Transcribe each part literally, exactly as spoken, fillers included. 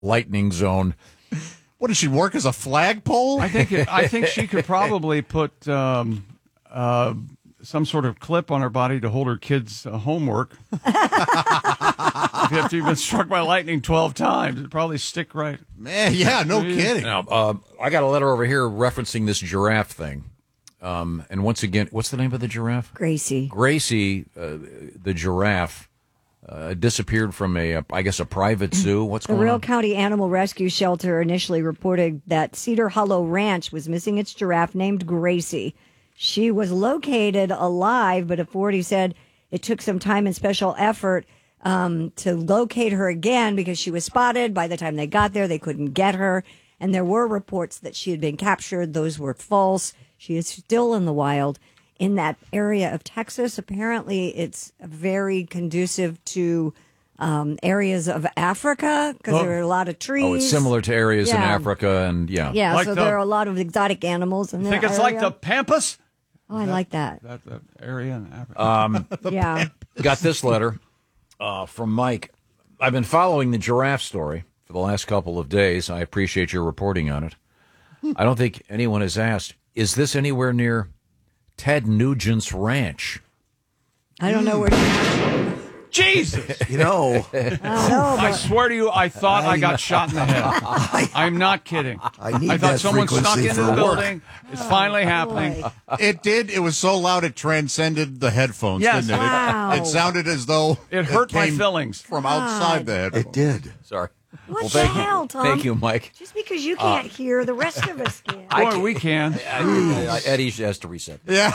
lightning zone. What does she work as a flagpole? I think it, I think she could probably put um, uh, some sort of clip on her body to hold her kids' uh, homework. If you've been struck by lightning twelve times, it'd probably stick right. Man, yeah, no kidding. Now, uh, I got a letter over here referencing this giraffe thing. Um, and once again, what's the name of the giraffe? Gracie. Gracie, uh, the giraffe, uh, disappeared from a, a, I guess, a private zoo. What's The going Real on? County Animal Rescue Shelter initially reported that Cedar Hollow Ranch was missing its giraffe named Gracie. She was located alive, but authorities said it took some time and special effort um, to locate her again because she was spotted. By the time they got there, they couldn't get her. And there were reports that she had been captured. Those were false. She is still in the wild in that area of Texas. Apparently, it's very conducive to um, areas of Africa because Oh. there are a lot of trees. Oh, it's similar to areas in Yeah. Africa, and yeah. Yeah, Like so the- there are a lot of exotic animals in I that think it's area. like the Pampas. Oh, I like that. That the area in Africa. Um, Yeah. got this letter uh, from Mike. I've been following the giraffe story for the last couple of days. I appreciate your reporting on it. I don't think anyone has asked, is this anywhere near Ted Nugent's ranch? I don't know where to Jesus! You know, I don't know, I but swear to you, I thought I, got shot in the head. I'm not kidding. I need I thought that someone snuck frequency into for the work. building. It's finally happening. boy. It did. It was so loud it transcended the headphones, Yes. didn't it? Wow. It, it sounded as though It hurt my came fillings. from outside the headphones. it did. Sorry. What Well, the thank hell, you. Tom? Thank you, Mike. Just because you can't hear, the rest of us can. Boy, we can. I, I, Eddie has to reset. Yeah.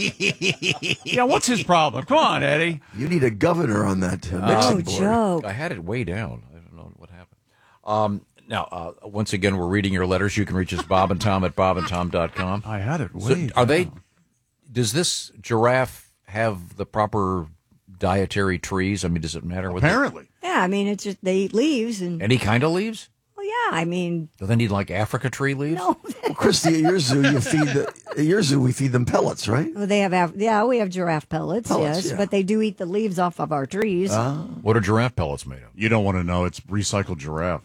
Yeah, what's his problem? Come on, Eddie. You need a governor on that uh, Oh, mixing board. joke. I had it way down. I don't know what happened. Um, now, uh, once again, we're reading your letters. You can reach us, Bob and Tom at bob and tom dot com. I had it So way are they? down. Does this giraffe have the proper dietary trees? I mean, does it matter what? they- Apparently. Yeah, I mean, it's just they eat leaves. and Any kind of leaves? Well, yeah, I mean, Do they need like Africa tree leaves? no. Well, Christy, at your zoo, you feed the at your zoo we feed them pellets, right? Well, they have, av- yeah, we have giraffe pellets, Pellets, yes, yeah. but they do eat the leaves off of our trees. What are giraffe pellets made of? You don't want to know. It's recycled giraffe.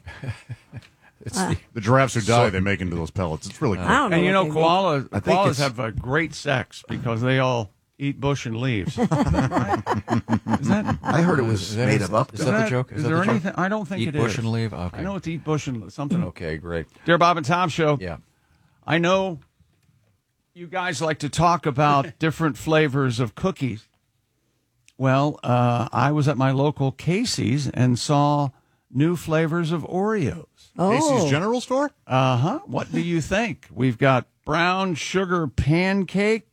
It's the, The giraffes who die, they make into those pellets. It's really cool. I don't know. And you what know, they make. koalas, I think koalas it's- have a great sex because they all eat bush and leaves. Is that, I heard it was Is that- made of up. is that the joke? Is Is that there the joke? anything? I don't think eat it bush is. and leave? Okay. I know it's eat bush and something. Okay, great. Dear Bob and Tom Show. Yeah. I know you guys like to talk about different flavors of cookies. Well, uh, I was at my local Casey's and saw new flavors of Oreos. Oh, Casey's General Store? Uh huh. What do you think? We've got brown sugar pancake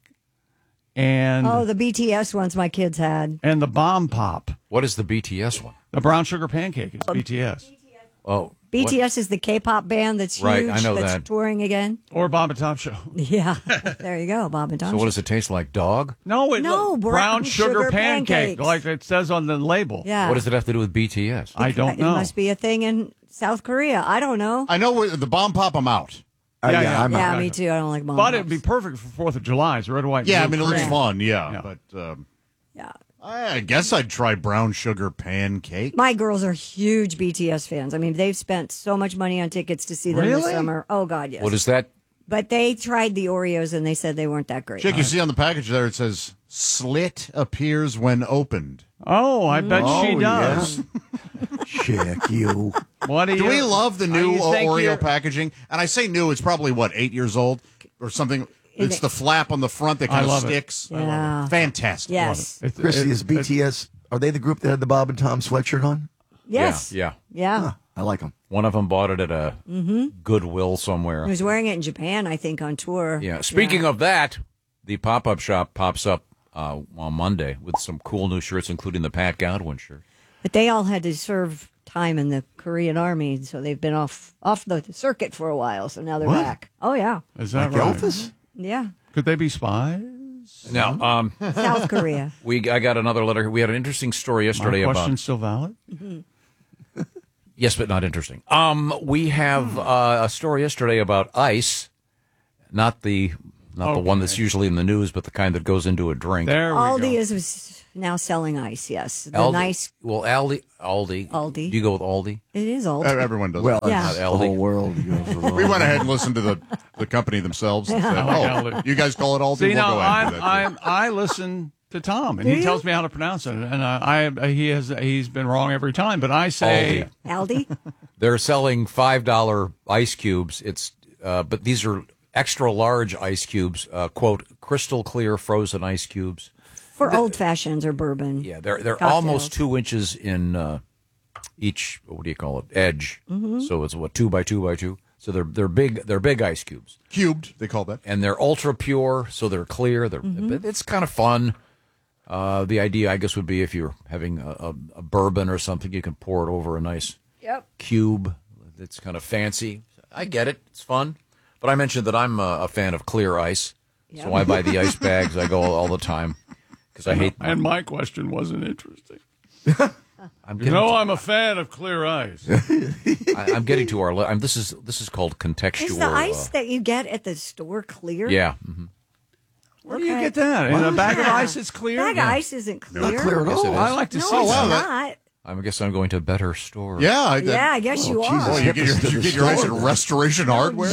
and oh, the B T S ones my kids had. and the bomb pop. What is the B T S one? The brown sugar pancake is B T S Oh, B T S what? is the K-pop band that's huge, Right, I know that's that. touring again. or Bob and Tom Show. Yeah, there you go, Bob and Tom. So what does it taste like? Dog? No, it, No, look, brown brown sugar, sugar pancake, pancakes. like it says on the label. Yeah, What does it have to do with B T S? I don't It know. must be a thing in South Korea. I don't know. I know where- the bomb pop, I'm out. Uh, Yeah, yeah, yeah. I'm yeah, out. me too. I don't like bomb But pops. it'd be perfect for Fourth of July. It's red, white, and Yeah, I blue mean, it looks cream. fun, yeah. Yeah. But um, Yeah. I guess I'd try brown sugar pancake. My girls are huge B T S fans. I mean, they've spent so much money on tickets to see them this Really? summer. Oh God, yes. What is that? But they tried the Oreos and they said they weren't that great. Chick, you see on the package there, it says, slit appears when opened. Oh, I bet Oh, she does. Check you. What do you? Do we love the new you think Oreo you're- packaging? And I say new, it's probably, what, eight years old or something? It's it- the flap on the front that I kind of love it. sticks. Yeah. Fantastic. Yes. It's- Christy, it- is B T S, are they the group that had the Bob and Tom sweatshirt on? Yes. Yeah, Yeah. Huh, I like them. One of them bought it at a Goodwill somewhere. He was wearing it in Japan, I think, on tour. Yeah. Speaking of that, the pop-up shop pops up uh, on Monday with some cool new shirts, including the Pat Godwin shirt. But they all had to serve time in the Korean Army, so they've been off off the circuit for a while. So now they're What? back. Oh yeah, Is that Like right? Elvis? yeah. Could they be spies? Now, um, South Korea. we I got another letter. We had an interesting story My yesterday question about. still valid? Yes, but not interesting. Um, we have uh, a story yesterday about ICE, not the Not the one that's usually in the news, but the kind that goes into a drink. There we Aldi go. is was now selling ice. Yes, the Aldi, nice. Well, Aldi, Aldi, Aldi. Do you go with Aldi? It is Aldi. Uh, Everyone does. Well, that. Yeah. it's the Aldi. whole world. goes with We Aldi. went ahead and listened to the, the company themselves. And said, like oh, Aldi. you guys call it Aldi? See, we'll now go ahead and do I'm, that. I'm, I listen to Tom, and Do he you? tells me how to pronounce it, and uh, I, I he has he's been wrong every time. But I say, Aldi. Aldi. They're selling five dollar ice cubes. It's uh, but these are extra large ice cubes. Uh, quote, crystal clear frozen ice cubes. For old fashions or bourbon. Yeah, they're they're Cocktails. almost two inches in uh, each. What do you call it? Edge. Mm-hmm. So it's what two by two by two. So they're they're big. They're big ice cubes, Cubed, they call that. and they're ultra pure. So they're clear. They're Mm-hmm. it's kind of fun. Uh, the idea, I guess, would be if you're having a, a, a bourbon or something, you can pour it over a nice Yep. cube. It's kind of fancy. I get it. It's fun. But I mentioned that I'm a, a fan of clear ice, so Yep. I buy the ice bags. I go all the time because I hate. and my question wasn't interesting. I'm You getting, know, to, I'm a fan of clear ice. I, I'm getting to our. li- I'm, this is this is called contextual. Is the ice uh, that you get at the store clear? yeah. mhm. Where do you Okay. get that? In a bag of Yeah. ice, it's clear. Bag of ice isn't clear. Not clear at Yes, it all. is. I like to No, see it's wow, that. that- not. I guess I'm going to better store. Yeah. I, Yeah, I guess you Jesus. are. Boy, you get your, Hipsters to you the get your ice at store. Restoration Hardware?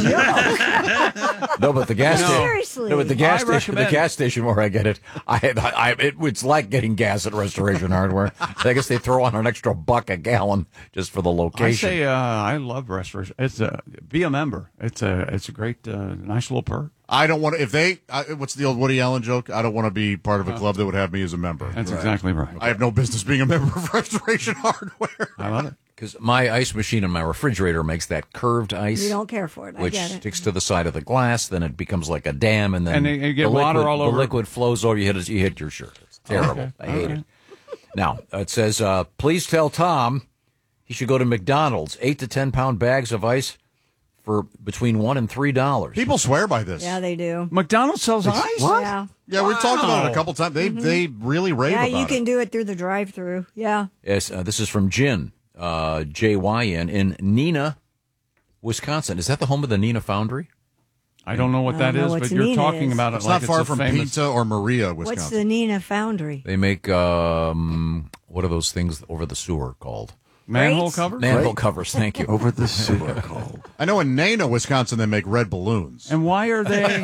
No, but the gas No. station. Seriously. No, but the gas I station. The recommend- gas station where I get it, I, I, it, it's like getting gas at Restoration Hardware. I guess they throw on an extra buck a gallon just for the I location. say uh, I love restoration. It's a be a member. It's a it's a great uh, nice little perk. I don't want to, if they, I, what's the old Woody Allen joke? I don't want to be part of a club that would have me as a member. That's exactly right. I have no business being a member of Restoration Hardware. I love it. Because my ice machine in my refrigerator makes that curved ice. You don't care for it. I which get it. sticks to the side of the glass. Then it becomes like a dam, and then And you- you get the water liquid, all over. The liquid flows over. You hit it, you hit your shirt. It's terrible. Okay. I hate Okay. it. Now it says, uh, please tell Tom he should go to McDonald's. Eight to ten pound bags of ice for between one and three dollars. People swear by this. Yeah, they do. McDonald's sells ice. Yeah. Yeah, we've talked about it Wow. a couple times. They they really rave Yeah, about you can it. do it through the drive-through. Yeah. Yes, uh, this is from Jin, uh, J Y N, in Neenah, Wisconsin. Is that the home of the Neenah Foundry? I don't know what I that don't know is, what but you're Neenah talking is. about it It's like not far it's a from famous. Pizza or Maria, Wisconsin. What's the Neenah Foundry? They make um, what are those things over the sewer called? Manhole Great. cover. Manhole covers. Thank you. Over the sewer called. I know in Nana, Wisconsin, they make red balloons. And why are they?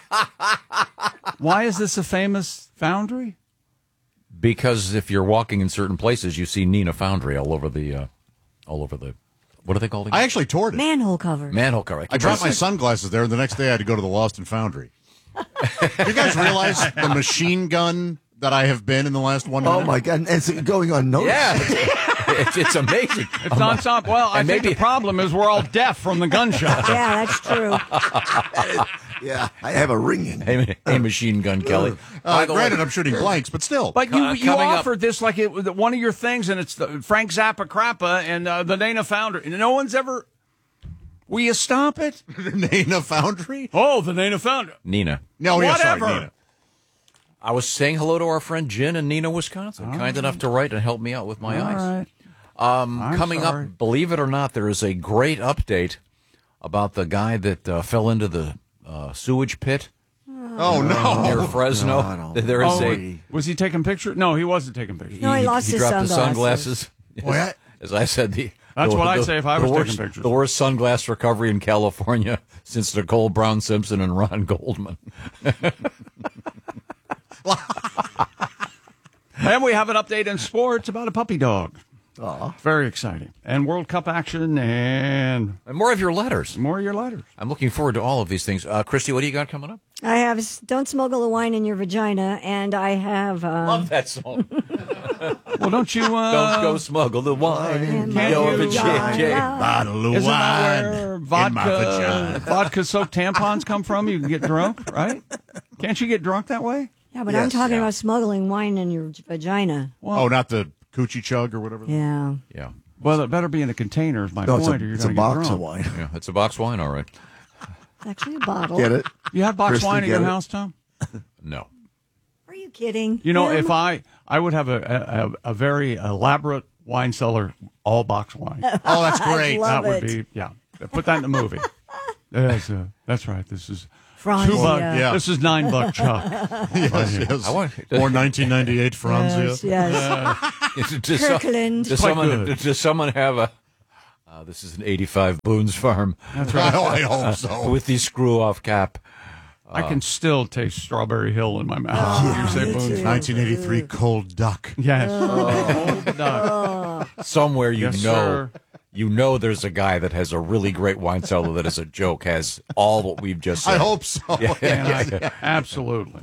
Why is this a famous foundry? Because if you're walking in certain places, you see Neenah Foundry all over the, uh, all over the, what are they called again? I actually toured it. Manhole cover. Manhole cover. I dropped my sunglasses there, and the next day I had to go to the Lost and Foundry. Do you guys realize the machine gun that I have been in the last one Oh minute? my God! And it's going unnoticed. Yeah, it's, it's amazing. It's nonstop. Well, I and think maybe- the problem is we're all deaf from the gunshot. Yeah, that's true. Yeah, I have a ringing. Hey, hey, Machine Gun Kelly. Uh, By the way, granted, I'm shooting blanks, but still. But you, Uh, you coming up- offered this like it was one of your things, and it's the Frank Zappa Crappa and uh, the Nana Foundry. And no one's ever. Will you stop it? the Nana Foundry? Oh, the Nana Foundry. Neenah. No, yeah, sorry, Whatever. Nina. I was saying hello to our friend Jen in Neenah, Wisconsin. Kind enough to write and help me out with my All ice. right. Um, I'm coming sorry. up, believe it or not, there is a great update about the guy that uh, fell into the uh, sewage pit Oh, no. near Fresno. I don't- There is Oh, a. was he taking pictures? No, he wasn't taking pictures. No, he lost he his dropped the sunglasses. sunglasses. Boy, I- As I said, the That's the- what I'd the- say if I the was taking worst- pictures. The worst sunglass recovery in California since Nicole Brown Simpson and Ron Goldman. And we have an update in sports about a puppy dog. Very exciting. And World Cup action and And more of your letters. more of your letters. I'm looking forward to all of these things. Uh, Christy, what do you got coming up? I have s- Don't Smuggle the Wine in Your Vagina, and I have. Um, Love that song. Well, don't you? Uh, Don't go smuggle the wine. in Can't my you- vagina. Bottle of Isn't wine that where in my vodka, vagina. vodka soaked tampons come from? You can get drunk, right? Can't you get drunk that way? Yeah, but I'm Yes, talking yeah. about smuggling wine in your vagina. Oh, not the coochie chug or whatever. Yeah. Yeah. Well, it better be in a container. Is my No, it's point. a, or you're it's a gonna get box drunk. of wine. Yeah, it's a box wine, all right. It's actually a bottle. Get it? You have box Christy, wine at get your it? house, Tom? No. Are you kidding? You know, Him? if I I would have a a, a very elaborate wine cellar, all box wine. Oh, that's great. love that would it. be yeah. Put that in the movie. That's, uh, that's right. This is Franzia. Two buck. Yeah. This is nine buck Chuck. Yes, yes. I want- Or nineteen ninety-eight Franzia. Yes, yes. does, some- Kirkland. does Quite someone good. does someone have a? Uh, this is an eighty-five Boone's Farm That's right. Oh, I hope so. with the screw-off cap. I can still taste Strawberry Hill in my mouth. Oh, you say me Boone's too. nineteen eighty-three Cold Duck. Yes. Oh, the duck. Somewhere you Yes, know, sir. you know, there's a guy that has a really great wine cellar that, as a joke, has all what we've just said. I hope so. And I- absolutely.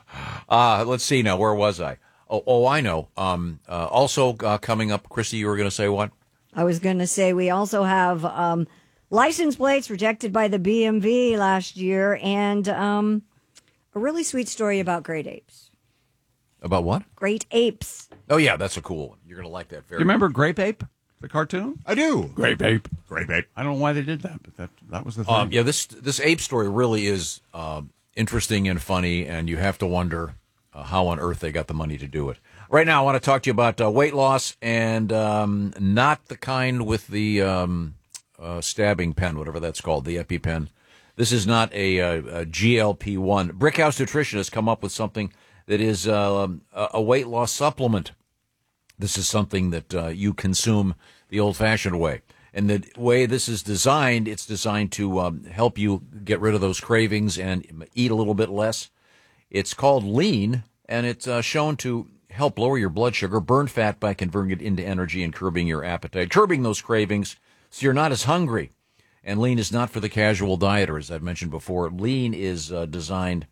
Uh, let's see now. Where was I? Oh, oh, I know. Um, uh, also uh, coming up, Christy, you were going to say what? I was going to say we also have um, license plates rejected by the B M V last year, and um, a really sweet story about great apes. About what? Great apes. Oh, yeah, that's a cool one. You're going to like that very You remember Grape Ape, the cartoon? I do. Grape Ape. Great babe. I don't know why they did that, but that that was the thing. Um, yeah, this this ape story really is um, interesting and funny, and you have to wonder uh, how on earth they got the money to do it. Right now, I want to talk to you about uh, weight loss, and um, not the kind with the um, uh, stabbing pen, whatever that's called, the EpiPen. This is not a, a, a G L P one. Brickhouse Nutrition has come up with something that is uh, a a weight loss supplement. This is something that uh, you consume the old-fashioned way. And the way this is designed, it's designed to um, help you get rid of those cravings and eat a little bit less. It's called Lean, and it's uh, shown to help lower your blood sugar, burn fat by converting it into energy and curbing your appetite, curbing those cravings so you're not as hungry. And Lean is not for the casual dieter, as I've mentioned before. Lean is uh, designed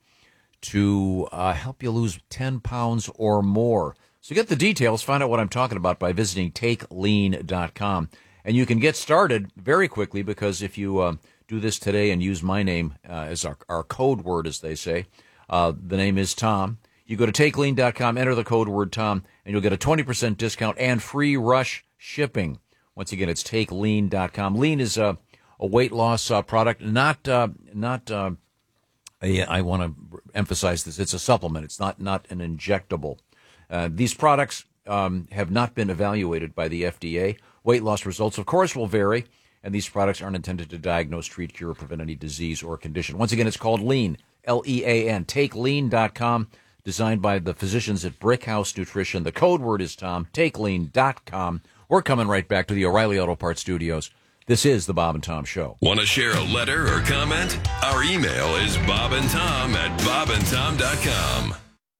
to uh, help you lose ten pounds or more. So get the details, find out what I'm talking about by visiting take lean dot com. And you can get started very quickly because if you uh, do this today and use my name uh, as our, our code word, as they say, uh, the name is Tom. You go to take lean dot com, enter the code word Tom, and you'll get a twenty percent discount and free rush shipping. Once again, it's take lean dot com. Lean is a, a weight loss uh, product, not uh, not. Uh, a, I want to emphasize this. It's a supplement. It's not not an injectable. Uh, these products um, have not been evaluated by the F D A. Weight loss results, of course, will vary, and these products aren't intended to diagnose, treat, cure, or prevent any disease or condition. Once again, it's called Lean, L E A N, take lean dot com, designed by the physicians at Brickhouse Nutrition. The code word is Tom, take lean dot com. We're coming right back to the O'Reilly Auto Parts Studios. This is the Bob and Tom Show. Want to share a letter or comment? Our email is bobandtom at bob and tom dot com.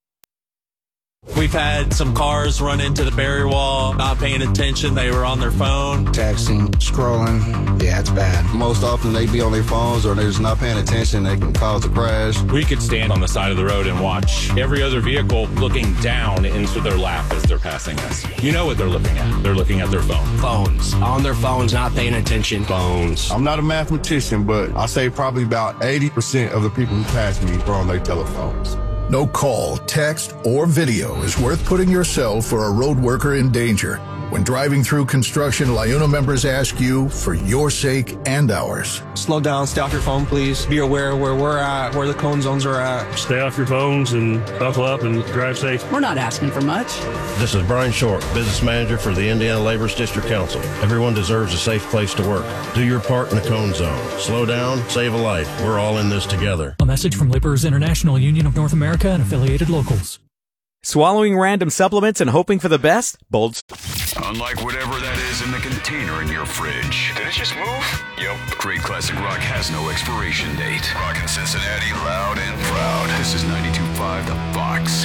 We've had some cars run into the barrier wall, not paying attention. They were on their phone. Texting, scrolling, yeah, it's bad. Most often they be on their phones or they're just not paying attention. They can cause a crash. We could stand on the side of the road and watch every other vehicle looking down into their lap as they're passing us. You know what they're looking at. They're looking at their phone. Phones. On their phones, not paying attention. Phones. I'm not a mathematician, but I say probably about eighty percent of the people who pass me are on their telephones. No call, text, or video is worth putting yourself or a road worker in danger. When driving through construction, LIUNA members ask you for your sake and ours. Slow down, stay off your phone, please. Be aware where we're at, where the cone zones are at. Stay off your phones and buckle up and drive safe. We're not asking for much. This is Brian Short, business manager for the Indiana Laborers District Council. Everyone deserves a safe place to work. Do your part in the cone zone. Slow down, save a life. We're all in this together. A message from Laborers International Union of North America and affiliated locals. Swallowing random supplements and hoping for the best? Bold. Unlike whatever that is in the container in your fridge. Did it just move? Yep. Great classic rock has no expiration date. Rockin' Cincinnati loud and proud. This is ninety-two point five The Fox.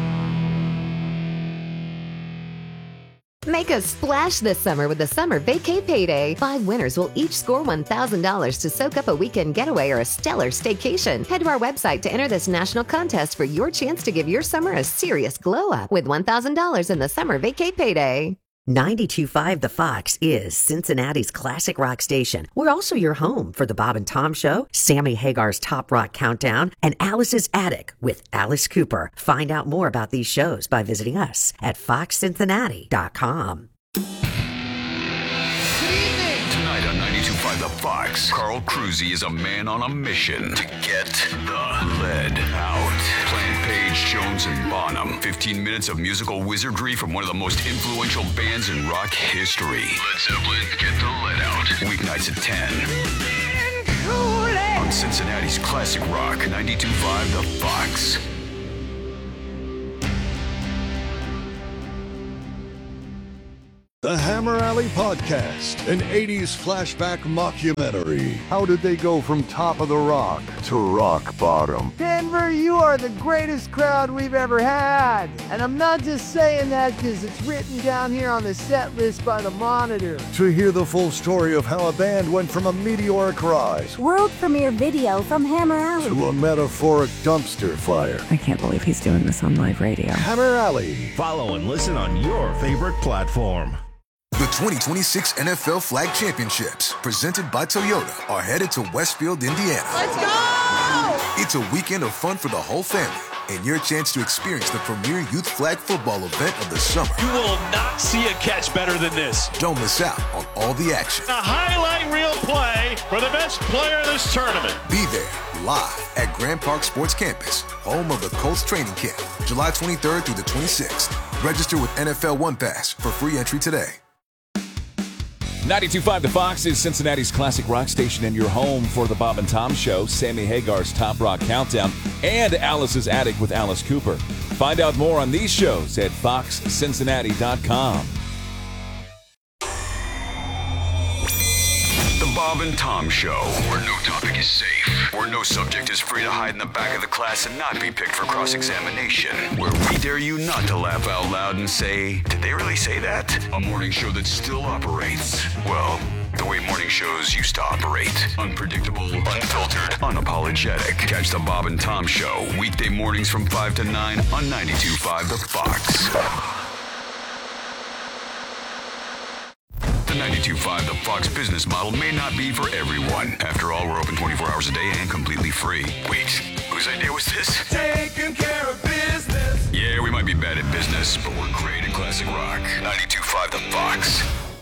Make a splash this summer with the Summer Vacay Payday. Five winners will each score one thousand dollars to soak up a weekend getaway or a stellar staycation. Head to our website to enter this national contest for your chance to give your summer a serious glow up with one thousand dollars in the Summer Vacay Payday. ninety-two point five The Fox is Cincinnati's classic rock station. We're also your home for the Bob and Tom Show, Sammy Hagar's Top Rock Countdown, and Alice's Attic with Alice Cooper. Find out more about these shows by visiting us at fox cincinnati dot com. Tonight on ninety-two point five The Fox, Carl Cruzy is a man on a mission to get the lead out. Plant Page, Jones, and Bonham. fifteen minutes of musical wizardry from one of the most influential bands in rock history. Led Zeppelin, Get the Lead Out. Weeknights at ten. On Cincinnati's Classic Rock ninety-two point five The Fox. The Hammer Alley Podcast, an eighties flashback mockumentary. How did they go from top of the rock to rock bottom? Denver, you are the greatest crowd we've ever had. And I'm not just saying that because it's written down here on the set list by the Monitor. To hear the full story of how a band went from a meteoric rise world premiere video from Hammer Alley to a metaphoric dumpster fire. I can't believe he's doing this on live radio. Hammer Alley. Follow and listen on your favorite platform. The twenty twenty-six N F L Flag Championships, presented by Toyota, are headed to Westfield, Indiana. Let's go! It's a weekend of fun for the whole family, and your chance to experience the premier youth flag football event of the summer. You will not see a catch better than this. Don't miss out on all the action. A highlight reel play for the best player of this tournament. Be there, live at Grand Park Sports Campus, home of the Colts training camp, July twenty-third through the twenty-sixth. Register with N F L One Pass for free entry today. ninety-two point five The Fox is Cincinnati's classic rock station and your home for the Bob and Tom Show, Sammy Hagar's Top Rock Countdown, and Alice's Attic with Alice Cooper. Find out more on these shows at fox cincinnati dot com. The Bob and Tom Show, where no topic is safe, where no subject is free to hide in the back of the class and not be picked for cross-examination, where we dare you not to laugh out loud and say, did they really say that? A morning show that still operates, well, the way morning shows used to operate. Unpredictable, unfiltered, unapologetic. Catch the Bob and Tom Show, weekday mornings from five to nine on ninety-two point five The Fox. The ninety-two point five The Fox business model may not be for everyone. After all, we're open twenty-four hours a day and completely free. Wait, whose idea was this? Taking care of business. Yeah, we might be bad at business, but we're great at classic rock. ninety-two point five The Fox.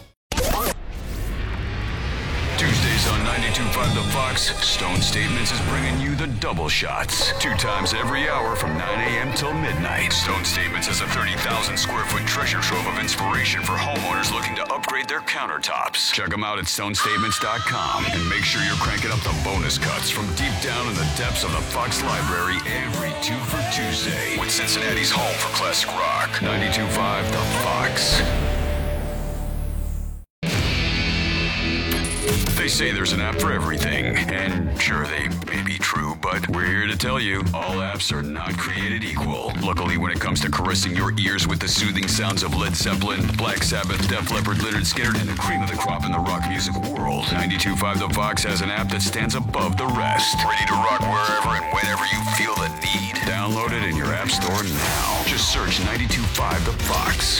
Tuesdays on ninety-two point five The Fox, Stone Statements is bringing you the double shots. Two times every hour from nine a.m. till midnight. Stone Statements is a thirty thousand square foot treasure trove of inspiration for homeowners looking to upgrade their countertops. Check them out at stone statements dot com and make sure you're cranking up the bonus cuts from deep down in the depths of the Fox library every two for Tuesday with Cincinnati's home for classic rock. ninety-two point five The Fox. They say there's an app for everything, and sure, they may be true, but we're here to tell you, all apps are not created equal. Luckily, when it comes to caressing your ears with the soothing sounds of Led Zeppelin, Black Sabbath, Def Leppard, Lynyrd Skynyrd, and the cream of the crop in the rock music world, ninety-two point five The Fox has an app that stands above the rest. Ready to rock wherever and whenever you feel the need. Download it in your app store now. Just search ninety-two point five The Fox.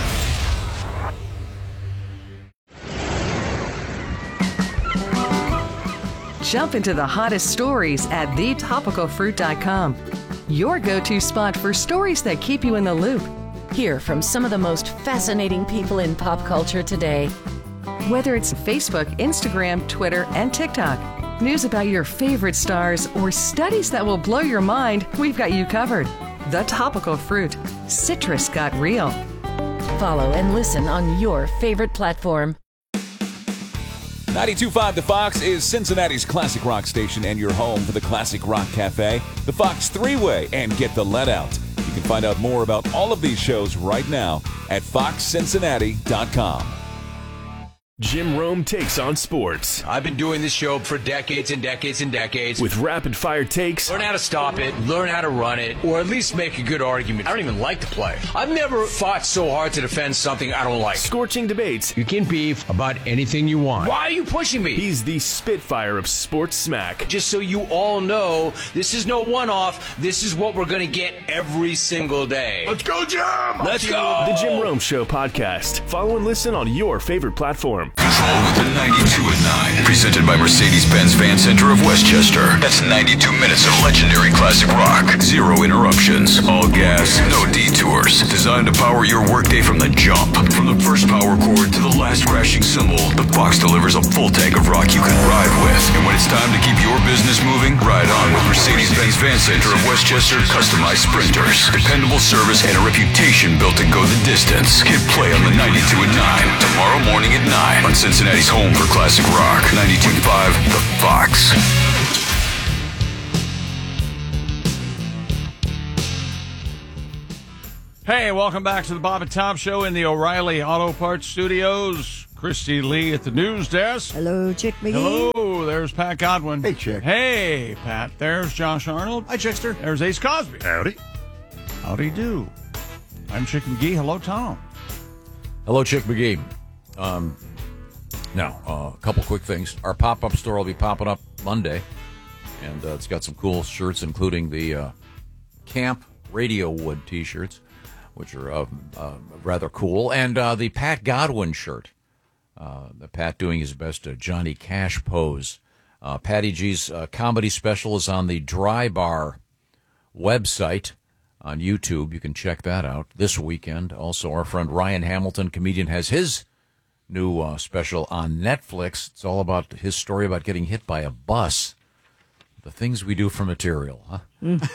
Jump into the hottest stories at the topical fruit dot com. Your go-to spot for stories that keep you in the loop. Hear from some of the most fascinating people in pop culture today. Whether it's Facebook, Instagram, Twitter, and TikTok, news about your favorite stars, or studies that will blow your mind, we've got you covered. The Topical Fruit. Citrus got real. Follow and listen on your favorite platform. ninety-two point five The Fox is Cincinnati's classic rock station and your home for the Classic Rock Cafe, the Fox Three-Way, and Get the Let Out. You can find out more about all of these shows right now at fox cincinnati dot com. Jim Rome takes on sports. I've been doing this show for decades and decades and decades. With rapid-fire takes. Learn how to stop it, learn how to run it, or at least make a good argument. I don't even like to play. I've never fought so hard to defend something I don't like. Scorching debates. You can beef about anything you want. Why are you pushing me? He's the Spitfire of sports smack. Just so you all know, this is no one-off. This is what we're going to get every single day. Let's go, Jim! Let's go! The Jim Rome Show podcast. Follow and listen on your favorite platform. Control with the ninety-two and nine. Presented by Mercedes-Benz Fan Center of Westchester. That's ninety-two minutes of legendary classic rock. Zero interruptions. All gas, no detours. Designed to power your workday from the jump. From the first power chord to the last crashing cymbal, the Fox delivers a full tank of rock you can ride with. And when it's time to keep your business moving, ride on with Mercedes-Benz Fan Center of Westchester customized sprinters. Dependable service and a reputation built to go the distance. Hit play on the ninety-two and nine tomorrow morning at nine on Cincinnati Cincinnati's home for classic rock. ninety-two point five The Fox. Hey, welcome back to the Bob and Tom Show in the O'Reilly Auto Parts Studios. Christy Lee at the news desk. Hello, Chick McGee. Hello, there's Pat Godwin. Hey, Chick. Hey, Pat. There's Josh Arnold. Hi, Chickster. There's Ace Cosby. Howdy. Howdy do. I'm Chick McGee. Hello, Tom. Hello, Chick McGee. Um, now, uh, a couple quick things. Our pop-up store will be popping up Monday, and uh, it's got some cool shirts, including the uh, Camp Radio Wood T-shirts, which are uh, uh, rather cool, and uh, the Pat Godwin shirt. Uh, the Pat doing his best uh, Johnny Cash pose. Uh, Patty G's uh, comedy special is on the Dry Bar website on YouTube. You can check that out this weekend. Also, our friend Ryan Hamilton, comedian, has his new uh, special on Netflix. It's all about his story about getting hit by a bus. The things we do for material, huh?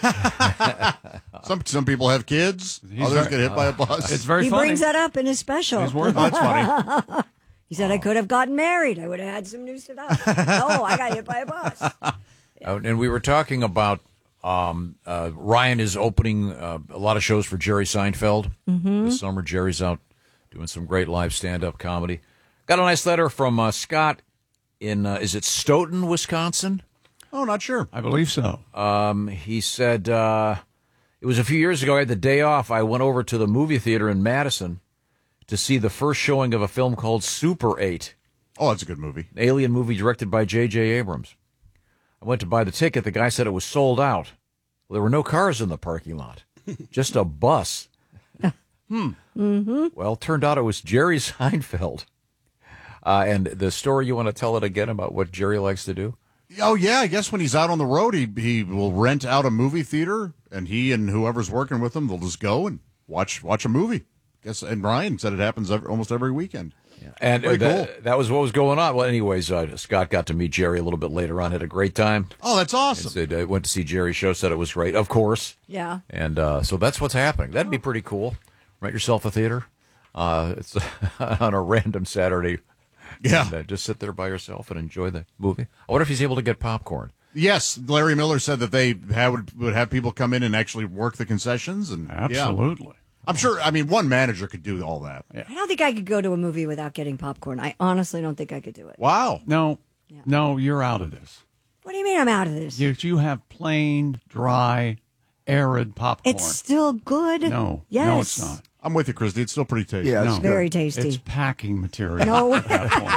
Mm. some some people have kids. He's others very, get hit by a bus. Uh, it's very he funny. brings that up in his special. He's worth That's funny. He said, I could have gotten married. I would have had some news to that. No, I got hit by a bus. Uh, and we were talking about um, uh, Ryan is opening uh, a lot of shows for Jerry Seinfeld Mm-hmm. this summer. Jerry's out doing some great live stand-up comedy. Got a nice letter from uh, Scott in, uh, is it Stoughton, Wisconsin? Oh, not sure. I believe so. Um, he said, uh, it was a few years ago, I had the day off. I went over to the movie theater in Madison to see the first showing of a film called Super eight. Oh, that's a good movie. An alien movie directed by J J Abrams. I went to buy the ticket. The guy said it was sold out. Well, there were no cars in the parking lot, just a bus. hmm. Mm-hmm. Well, it turned out it was Jerry Seinfeld. Uh, and the story, you want to tell it again about what Jerry likes to do? Oh, yeah. I guess when he's out on the road, he he will rent out a movie theater, and he and whoever's working with him, they'll just go and watch watch a movie. Guess, and Ryan said it happens every, almost every weekend. Yeah. And uh, Very that, cool. that was what was going on. Well, anyways, uh, Scott got to meet Jerry a little bit later on. Had a great time. Oh, that's awesome. Said, uh, went to see Jerry's show, said it was great, of course. Yeah. And uh, so that's what's happening. That'd be pretty cool. Rent yourself a theater. Uh, it's on a random Saturday. Yeah. And, uh, just sit there by yourself and enjoy the movie. I wonder if he's able to get popcorn. Yes, Larry Miller said that they have, would, would have people come in and actually work the concessions. And Absolutely. Yeah. I'm sure, I mean, one manager could do all that. I don't think I could go to a movie without getting popcorn. I honestly don't think I could do it. Wow. No, no, you're out of this. What do you mean I'm out of this? You, you have plain, dry, arid popcorn. It's still good. No, Yes. no, it's not. I'm with you, Christy. It's still pretty tasty. Yeah, it's No. very tasty. It's packing material. No. at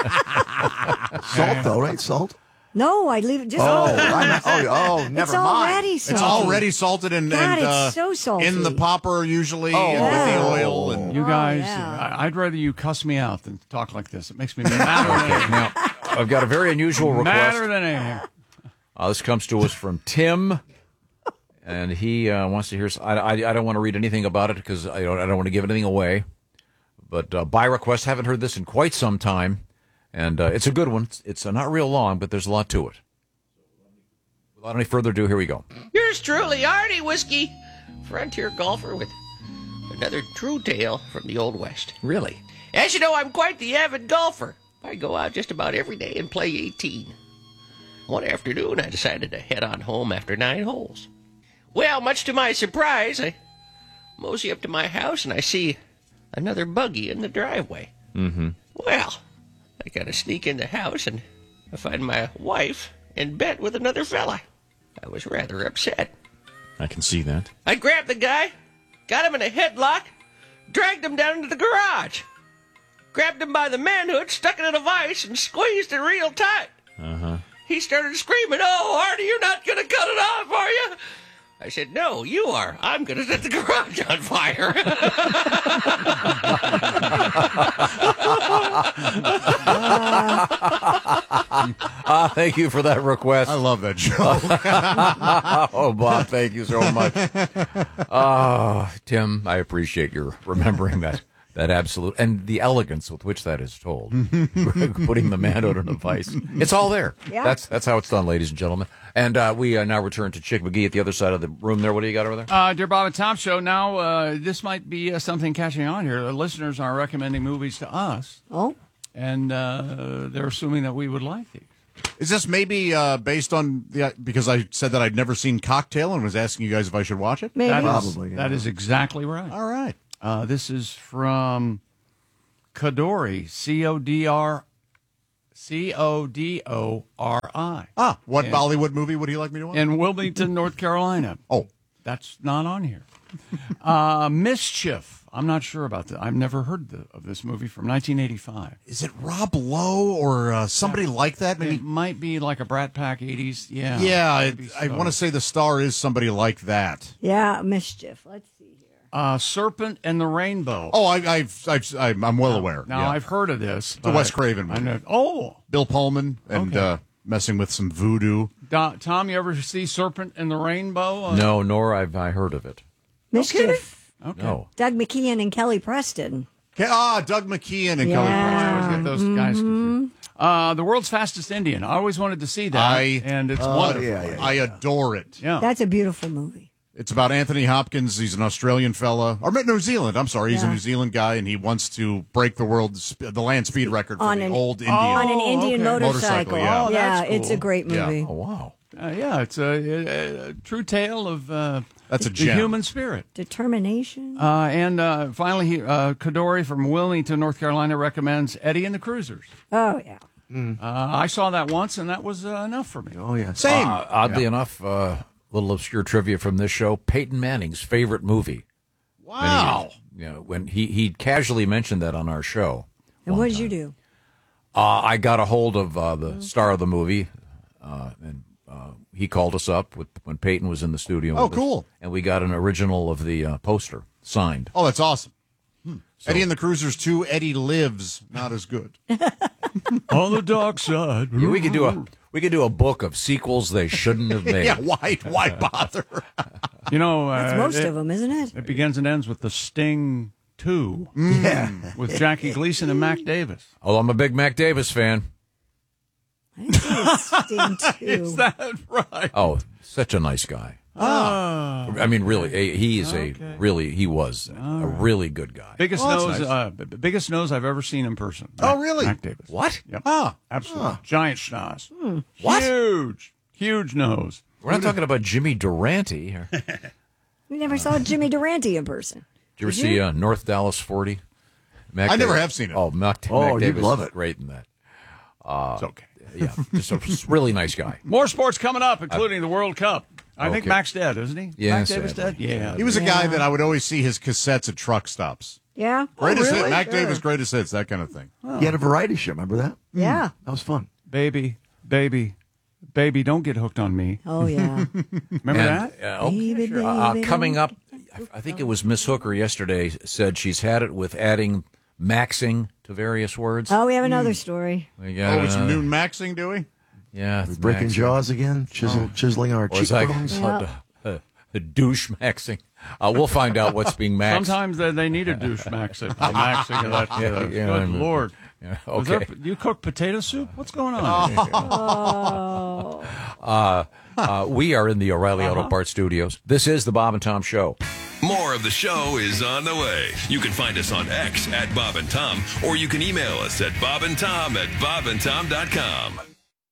that point. Salt, though, right? Salt? No, I leave it just. Oh, I'm- oh, oh, never it's mind. already salty. It's already salted and, God, and uh, it's so salty. in the popper usually Oh, and with yeah. the oil. And You guys, Oh, yeah. I, I'd rather you cuss me out than talk like this. It makes me madder Okay, than now, I've got a very unusual request. madder than anything. Uh, this comes to us from Tim, and he uh, wants to hear. I, I, I don't want to read anything about it because I don't. I don't want to give anything away. But uh, by request, haven't heard this in quite some time, and uh, it's a good one. It's, it's uh, not real long, but there's a lot to it. Without any further ado, here we go. Yours truly, Artie Whiskey, frontier golfer with another true tale from the Old West. Really? As you know, I'm quite the avid golfer. I go out just about every day and play eighteen. One afternoon, I decided to head on home after nine holes. Well, much to my surprise, I mosey up to my house and I see another buggy in the driveway. Mm-hmm. Well, I gotta sneak in the house and I find my wife in bed with another fella. I was rather upset. I can see that. I grabbed the guy, got him in a headlock, dragged him down into the garage, grabbed him by the manhood, stuck it in a vise, and squeezed it real tight. Uh-huh. He started screaming, "Oh, Artie, you're not going to cut it off, are you?" I said, "No, you are. I'm going to set the garage on fire." Ah, thank you for that request. I love that joke. Oh, Bob, thank you so much. Oh, Tim, I appreciate your remembering that. That absolute, and the elegance with which that is told. Putting the manhood in a vice. It's all there. Yeah. That's that's how it's done, ladies and gentlemen. And uh, we uh, now return to Chick McGee at the other side of the room there. What do you got over there? Uh, Dear Bob and Tom Show, now uh, this might be uh, something catching on here. The listeners are recommending movies to us. Oh. and uh, they're assuming that we would like these. Is this maybe uh, based on the because I said that I'd never seen Cocktail and was asking you guys if I should watch it? Maybe. That is, Probably, yeah. that is exactly right. All right. Uh, this is from Kodori, C O D R, C O D O R I. Ah, what And- Bollywood movie would he like me to watch? In Wilmington, North Carolina. Oh. That's not on here. Uh, Mischief. I'm not sure about that. I've never heard the, of this movie from nineteen eighty-five. Is it Rob Lowe or uh, somebody like that? Maybe. It might be like a Brat Pack eighties. Yeah. Yeah, I, maybe I so. want to say the star is somebody like that. Yeah, Mischief. Let's see here. Uh, Serpent and the Rainbow. Oh, I, I've, I've, I'm I'm well aware. Now, yeah. I've heard of this. It's a Wes Craven movie. I know. Oh. Bill Pullman and Okay. uh, messing with some voodoo. Do, Tom, you ever see Serpent and the Rainbow? Uh, No, nor have I heard of it. Mischief. Okay. No. Doug McKeon and Kelly Preston. Okay, ah, Doug McKeon and Yeah. Kelly I always Preston. get those guys confused. Uh, the World's Fastest Indian. I always wanted to see that. I- and it's Oh, wonderful. yeah, yeah, yeah. I adore it. Yeah. That's a beautiful movie. It's about Anthony Hopkins. He's an Australian fella, or New Zealand. I'm sorry, he's a Yeah. New Zealand guy, and he wants to break the world, the land speed record for On the an- old Indian. On an Oh, Indian okay. motorcycle. Motorcycle, yeah. Oh, yeah, that's it's a cool. great Yeah. movie. Oh, wow. Uh, yeah, it's a, a, a true tale of uh, That's a the gem. human spirit. Determination. Uh, and uh, finally, he, uh, Kodori from Wilmington, North Carolina, recommends Eddie and the Cruisers. Oh, yeah. Uh, I saw that once, and that was uh, enough for me. Oh, yeah. Same. Uh, oddly enough, a uh, little obscure trivia from this show: Peyton Manning's favorite movie. Wow. You know, when he he casually mentioned that on our show. And what did you do? Uh, I got a hold of uh, the star of the movie, uh, and uh, he called us up with, when Peyton was in the studio. Oh, with us, cool. and we got an original of the uh, poster signed. Oh, that's awesome. Eddie and the Cruisers two, Eddie Lives, not as good. On the dark side. Yeah, we could do a we could do a book of sequels they shouldn't have made. Yeah, why, why bother? You know, uh, That's most it, of them, isn't it? it begins and ends with The Sting two Yeah. with Jackie Gleason and Mac Davis. Oh, I'm a big Mac Davis fan. I didn't see it Sting too. Is that right? Oh, such a nice guy. Oh. I mean, really, a, he is a really he was a really good guy. Biggest Oh, that's nose, nice. uh, b- biggest nose I've ever seen in person. Oh, Mac- really? Mac Davis. What? Yep. Ah, Absolutely. Giant schnoz. What? Huge, huge nose. We're not talking about Jimmy Durante. Here. Did We never saw Jimmy Durante in person. you ever Did see you? uh, North Dallas forty? Mac I never Davis- have seen it. Oh, Mac, Oh, Mac you'd Davis love is it. great in that. Uh, It's okay. Yeah, just a really nice guy. More sports coming up, including the World Cup. I think Okay. Mac's dead, isn't he? Yeah, Mac Davis sadly. dead? Yeah. he was a guy that I would always see his cassettes at truck stops. Yeah? Greatest Oh, hit, really? Mac Sure. Davis, greatest hits, that kind of thing. He had a variety show. Remember that? Yeah. That was fun. Baby, baby, baby, don't get hooked on me. Oh, yeah. Remember And, that? uh, oh, Baby, sure. Uh, baby, coming don't up, I- I think it was Miss Hooker yesterday said she's had it with adding maxing to various words. Oh, we have another story. We got Oh, some another- new maxing, do we? Yeah, We're breaking maxing. jaws again, chisel, chiseling our Or is that cheekbones. called, uh, uh, douche maxing? Uh, we'll find out what's being maxed. Sometimes they, they need a douche maxing. A maxing of that. Yeah, uh, yeah, good I'm- Lord. Yeah, Was there- okay. you cook potato soup? What's going on? Oh. Uh, uh, we are in the O'Reilly Auto Parts Studios. This is the Bob and Tom Show. More of the show is on the way. You can find us on X at Bob and Tom, or you can email us at bob and tom at bob and tom dot com.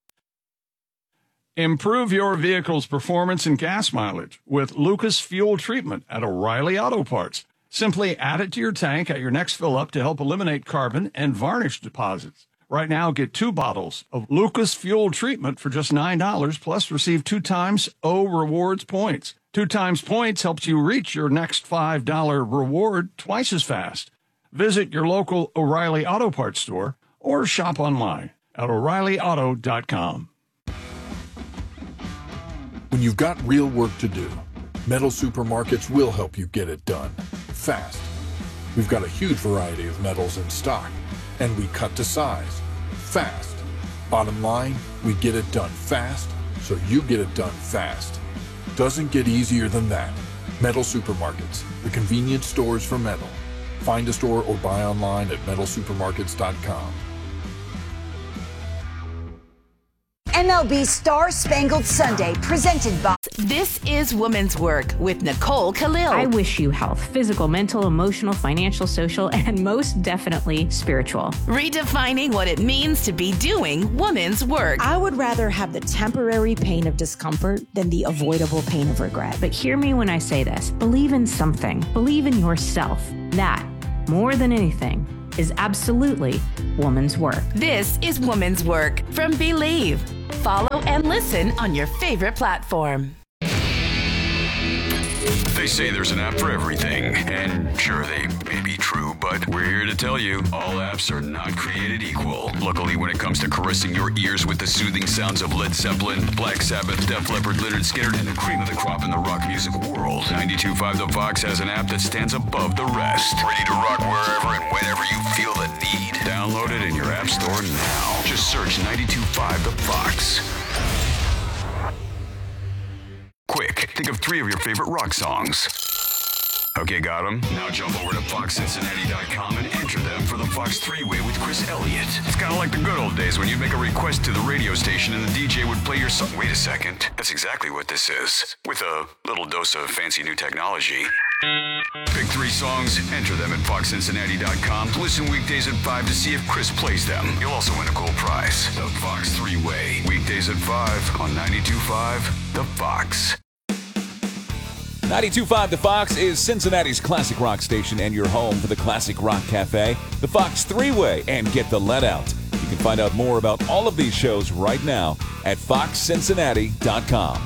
Improve your vehicle's performance and gas mileage with Lucas Fuel Treatment at O'Reilly Auto Parts. Simply add it to your tank at your next fill-up to help eliminate carbon and varnish deposits. Right now, get two bottles of Lucas Fuel Treatment for just nine dollars, plus receive two times O Rewards points. Two times points helps you reach your next five dollar reward twice as fast. Visit your local O'Reilly Auto Parts store or shop online at o'reilly auto dot com. When you've got real work to do, Metal Supermarkets will help you get it done fast. We've got a huge variety of metals in stock, and we cut to size fast. Bottom line, we get it done fast, so you get it done fast. Doesn't get easier than that. Metal Supermarkets, the convenience stores for metal. Find a store or buy online at metal supermarkets dot com. M L B Star Spangled Sunday, presented by... This is Woman's Work with Nicole Khalil. I wish you health, physical, mental, emotional, financial, social, and most definitely spiritual. Redefining what it means to be doing woman's work. I would rather have the temporary pain of discomfort than the avoidable pain of regret. But hear me when I say this. Believe in something. Believe in yourself. That, more than anything, is absolutely woman's work. This is Woman's Work from Believe. Follow and listen on your favorite platform. They say there's an app for everything, and sure, they may be true, but we're here to tell you all apps are not created equal. Luckily, when it comes to caressing your ears with the soothing sounds of Led Zeppelin, Black Sabbath, Def Leppard, Lynyrd Skynyrd, and the cream of the crop in the rock music world, ninety-two point five The Fox has an app that stands above the rest. Ready to rock wherever and whenever you feel the need. Download it in your app store now. Just search ninety-two point five The Fox. Quick, think of three of your favorite rock songs. Okay, got them? Now jump over to fox cincinnati dot com and enter them for the Fox three-way with Chris Elliott. It's kind of like the good old days when you'd make a request to the radio station and the D J would play your song. Wait a second. That's exactly what this is. With a little dose of fancy new technology. Pick three songs, enter them at fox cincinnati dot com. Listen weekdays at five to see if Chris plays them. You'll also win a cool prize. The Fox three-way. Weekdays at five on ninety-two point five The Fox. ninety-two point five The Fox is Cincinnati's classic rock station and your home for the Classic Rock Cafe, the Fox three-way, and Get the Let Out. You can find out more about all of these shows right now at fox cincinnati dot com.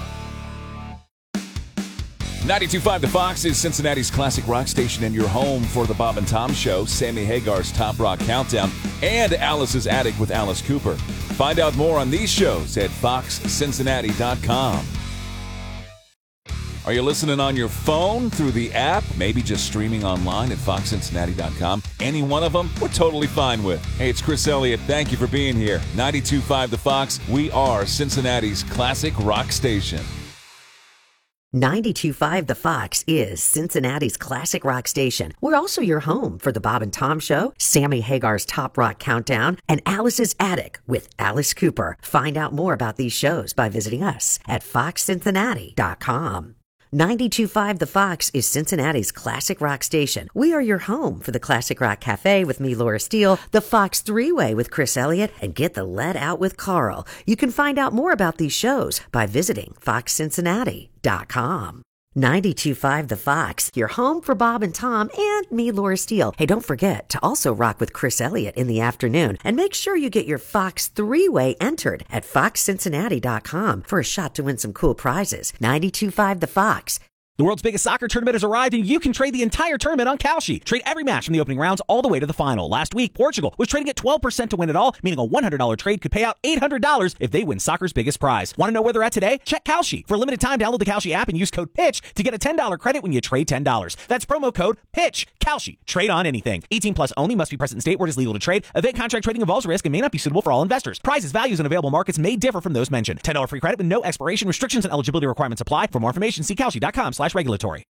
ninety-two point five The Fox is Cincinnati's classic rock station and your home for the Bob and Tom Show, Sammy Hagar's Top Rock Countdown, and Alice's Attic with Alice Cooper. Find out more on these shows at fox cincinnati dot com. Are you listening on your phone through the app? Maybe just streaming online at fox cincinnati dot com? Any one of them, we're totally fine with. Hey, it's Chris Elliott. Thank you for being here. ninety-two point five The Fox. We are Cincinnati's classic rock station. ninety-two point five The Fox is Cincinnati's classic rock station. We're also your home for the Bob and Tom Show, Sammy Hagar's Top Rock Countdown, and Alice's Attic with Alice Cooper. Find out more about these shows by visiting us at fox cincinnati dot com. ninety-two point five The Fox is Cincinnati's classic rock station. We are your home for the Classic Rock Cafe with me, Laura Steele, the Fox three-way with Chris Elliott, and Get the Let Out with Carl. You can find out more about these shows by visiting fox cincinnati dot com. ninety-two point five The Fox, your home for Bob and Tom and me, Laura Steele. Hey, don't forget to also rock with Chris Elliott in the afternoon, and make sure you get your Fox three-way entered at fox cincinnati dot com for a shot to win some cool prizes. ninety-two point five The Fox. The world's biggest soccer tournament has arrived, and you can trade the entire tournament on Kalshi. Trade every match from the opening rounds all the way to the final. Last week, Portugal was trading at twelve percent to win it all, meaning a one hundred dollars trade could pay out eight hundred dollars if they win soccer's biggest prize. Want to know where they're at today? Check Kalshi. For a limited time, download the Kalshi app and use code PITCH to get a ten dollars credit when you trade ten dollars. That's promo code PITCH. Kalshi. Trade on anything. eighteen plus only. Must be present in state where it is legal to trade. Event contract trading involves risk and may not be suitable for all investors. Prizes, values, and available markets may differ from those mentioned. ten dollars free credit with no expiration. Restrictions and eligibility requirements apply. For more information, see kalshi dot com slash regulatory.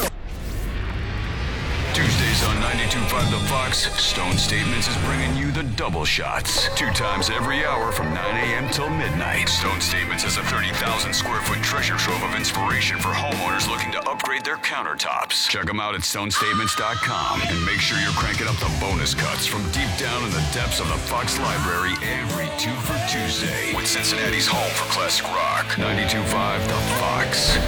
Tuesdays on ninety-two point five The Fox, Stone Statements is bringing you the double shots. Two times every hour from nine a.m. till midnight. Stone Statements is a thirty thousand square foot treasure trove of inspiration for homeowners looking to upgrade their countertops. Check them out at stone statements dot com and make sure you're cranking up the bonus cuts from deep down in the depths of the Fox Library every two for Tuesday with Cincinnati's home for classic rock. ninety-two point five The Fox.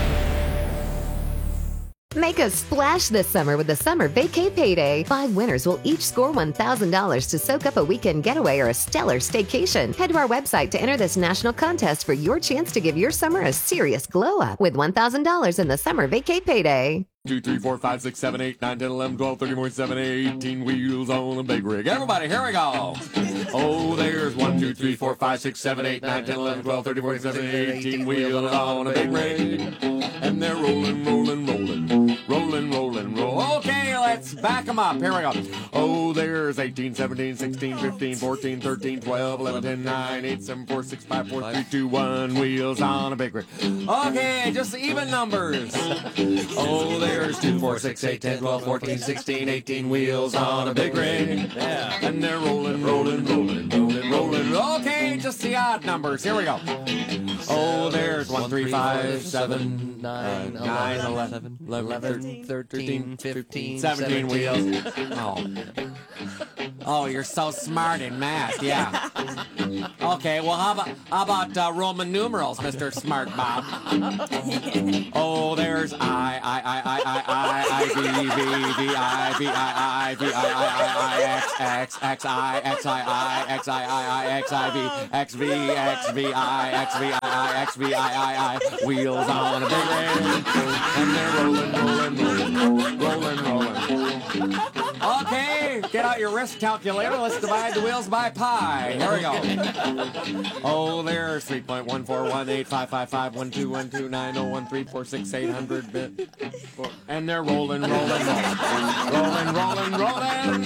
Make a splash this summer with the Summer Vacay Payday. Five winners will each score one thousand dollars to soak up a weekend getaway or a stellar staycation. Head to our website to enter this national contest for your chance to give your summer a serious glow up with one thousand dollars in the Summer Vacay Payday. Two, three, four, five, six, seven, eight, nine, ten, eleven, twelve, thirteen, fourteen, seven, eighteen wheels on a big rig. Everybody, here we go. Oh, there's one, two, three, four, five, six, seven, eight, nine, ten, eleven, twelve, thirteen, fourteen, seventeen, eighteen wheels on a big rig. And they're rolling, rolling, rolling, rolling, rolling, roll. Okay, let's back them up. Here we go. Oh, there's eighteen, seventeen, sixteen, fifteen, fourteen, thirteen, twelve, eleven, ten, nine, eight, seven, four, six, five, four, three, two, one wheels on a big rig. Okay, just even numbers. Oh, there's two, four, six, eight, ten, twelve, fourteen, sixteen, eighteen wheels on a big rig. Yeah. And they're rolling, rolling, rolling, rolling, rolling. Okay, just just the odd numbers. Here we go. Oh, there's one, three, five, seven, nine, nine, eleven, eleven, thirteen, fifteen, seventeen wheels. Oh. Oh, you're so smart in math. Yeah. Okay. Well, how about how about uh, Roman numerals, Mister Smart Bob? Oh, there's I, I, I, I, I, I, I, V, V, V, I, V, I, I, V, I, I, I, X, X, X, I, X, I, I, X, I, I, I, X, I, V, X, V, X, V, I, X, V, I, I, X, V, I, I, I, wheels on a big rig, and they're rolling, rolling, rolling, rolling, rolling. Okay, get out your wrist calculator. Let's divide the wheels by pi. Here we go. Oh, there's three point one four one eight five five five one two one two nine zero one three four six eight hundred bit. And they're rolling, rolling, rolling, rolling, rolling, rolling.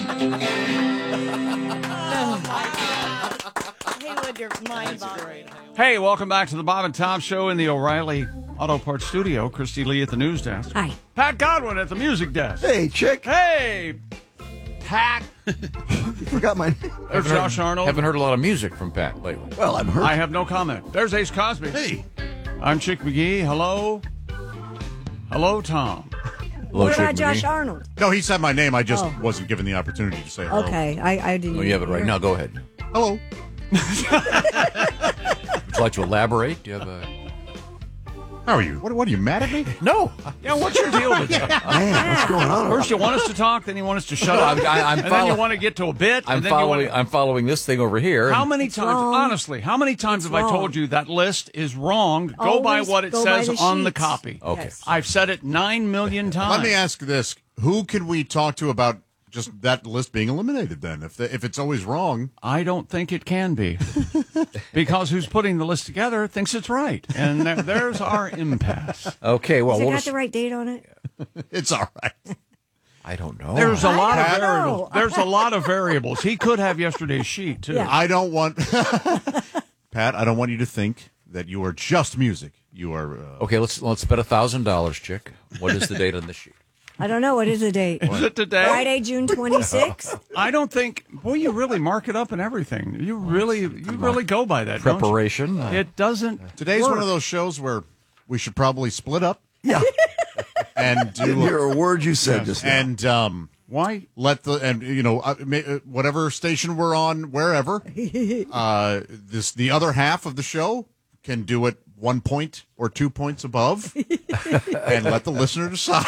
Haywood, you're mind-boggling. Hey, welcome back to the Bob and Tom Show in the O'Reilly Auto Parts Studio. Christy Lee at the news desk. Hi. Pat Godwin at the music desk. Hey, chick. Hey, Pat. You forgot my name. There's Haven't Josh heard, Arnold. Haven't heard a lot of music from Pat lately. Well, I'm hurt. I have no comment. There's Ace Cosby. Hey. I'm Chick McGee. Hello. Hello, Tom. Hello, What Chick about Josh McGee. Arnold? No, he said my name. I just Oh. wasn't given the opportunity to say hello. Okay, I, I didn't. Oh, you have it right hear. now. Go ahead. Hello. Would you like to elaborate? Do you have a... How are you? What, what are you, mad at me? No. Yeah, what's your deal with that? Man, what's going on? First you want us to talk, then you want us to shut No, up, I'm- I- I'm and then follow- you want to get to a bit, I'm and then following. you want I'm following this thing over here. How and- many times, wrong. honestly, how many times It's have I wrong. told you that list is wrong? Go by Always what it go by says the on the sheets. copy. Okay. Yes. I've said it nine million times. Let me ask this: who can we talk to about just that list being eliminated? Then, if the, if it's always wrong, I don't think it can be. Because who's putting the list together thinks it's right. And there, there's our impasse. Okay. Well, Has it we'll got just, the right date on it? it's all right. I don't know. There's a I lot of don't know. variables. There's a lot of variables. He could have yesterday's sheet, too. Yeah. I don't want Pat. I don't want you to think that you are just music. You are. Uh, Okay. Let's let's bet a thousand dollars, Chick. What is the date on the sheet? I don't know. What is the date? Is it today? Friday, June twenty-sixth. I don't think. Boy, you really mark it up and everything. You really, you really go by that. don't you? Preparation. It doesn't. Today's work. one of those shows where we should probably split up Yeah. and Didn't do hear a word you said just now. and um Why? let the and you know uh, ma- uh, whatever station we're on wherever uh this the other half of the show can do it one point or two points above and let the listener decide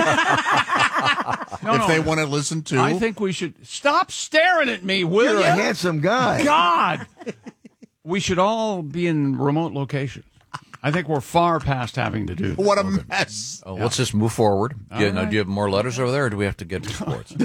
No, if no. they want to listen to. I think we should stop staring at me, will You're you? a handsome guy. God, we should all be in remote locations. I think we're far past having to do that. What a mess. Oh, let's just move forward. All Do you, now, right. do you have more letters over there, or do we have to get to sports?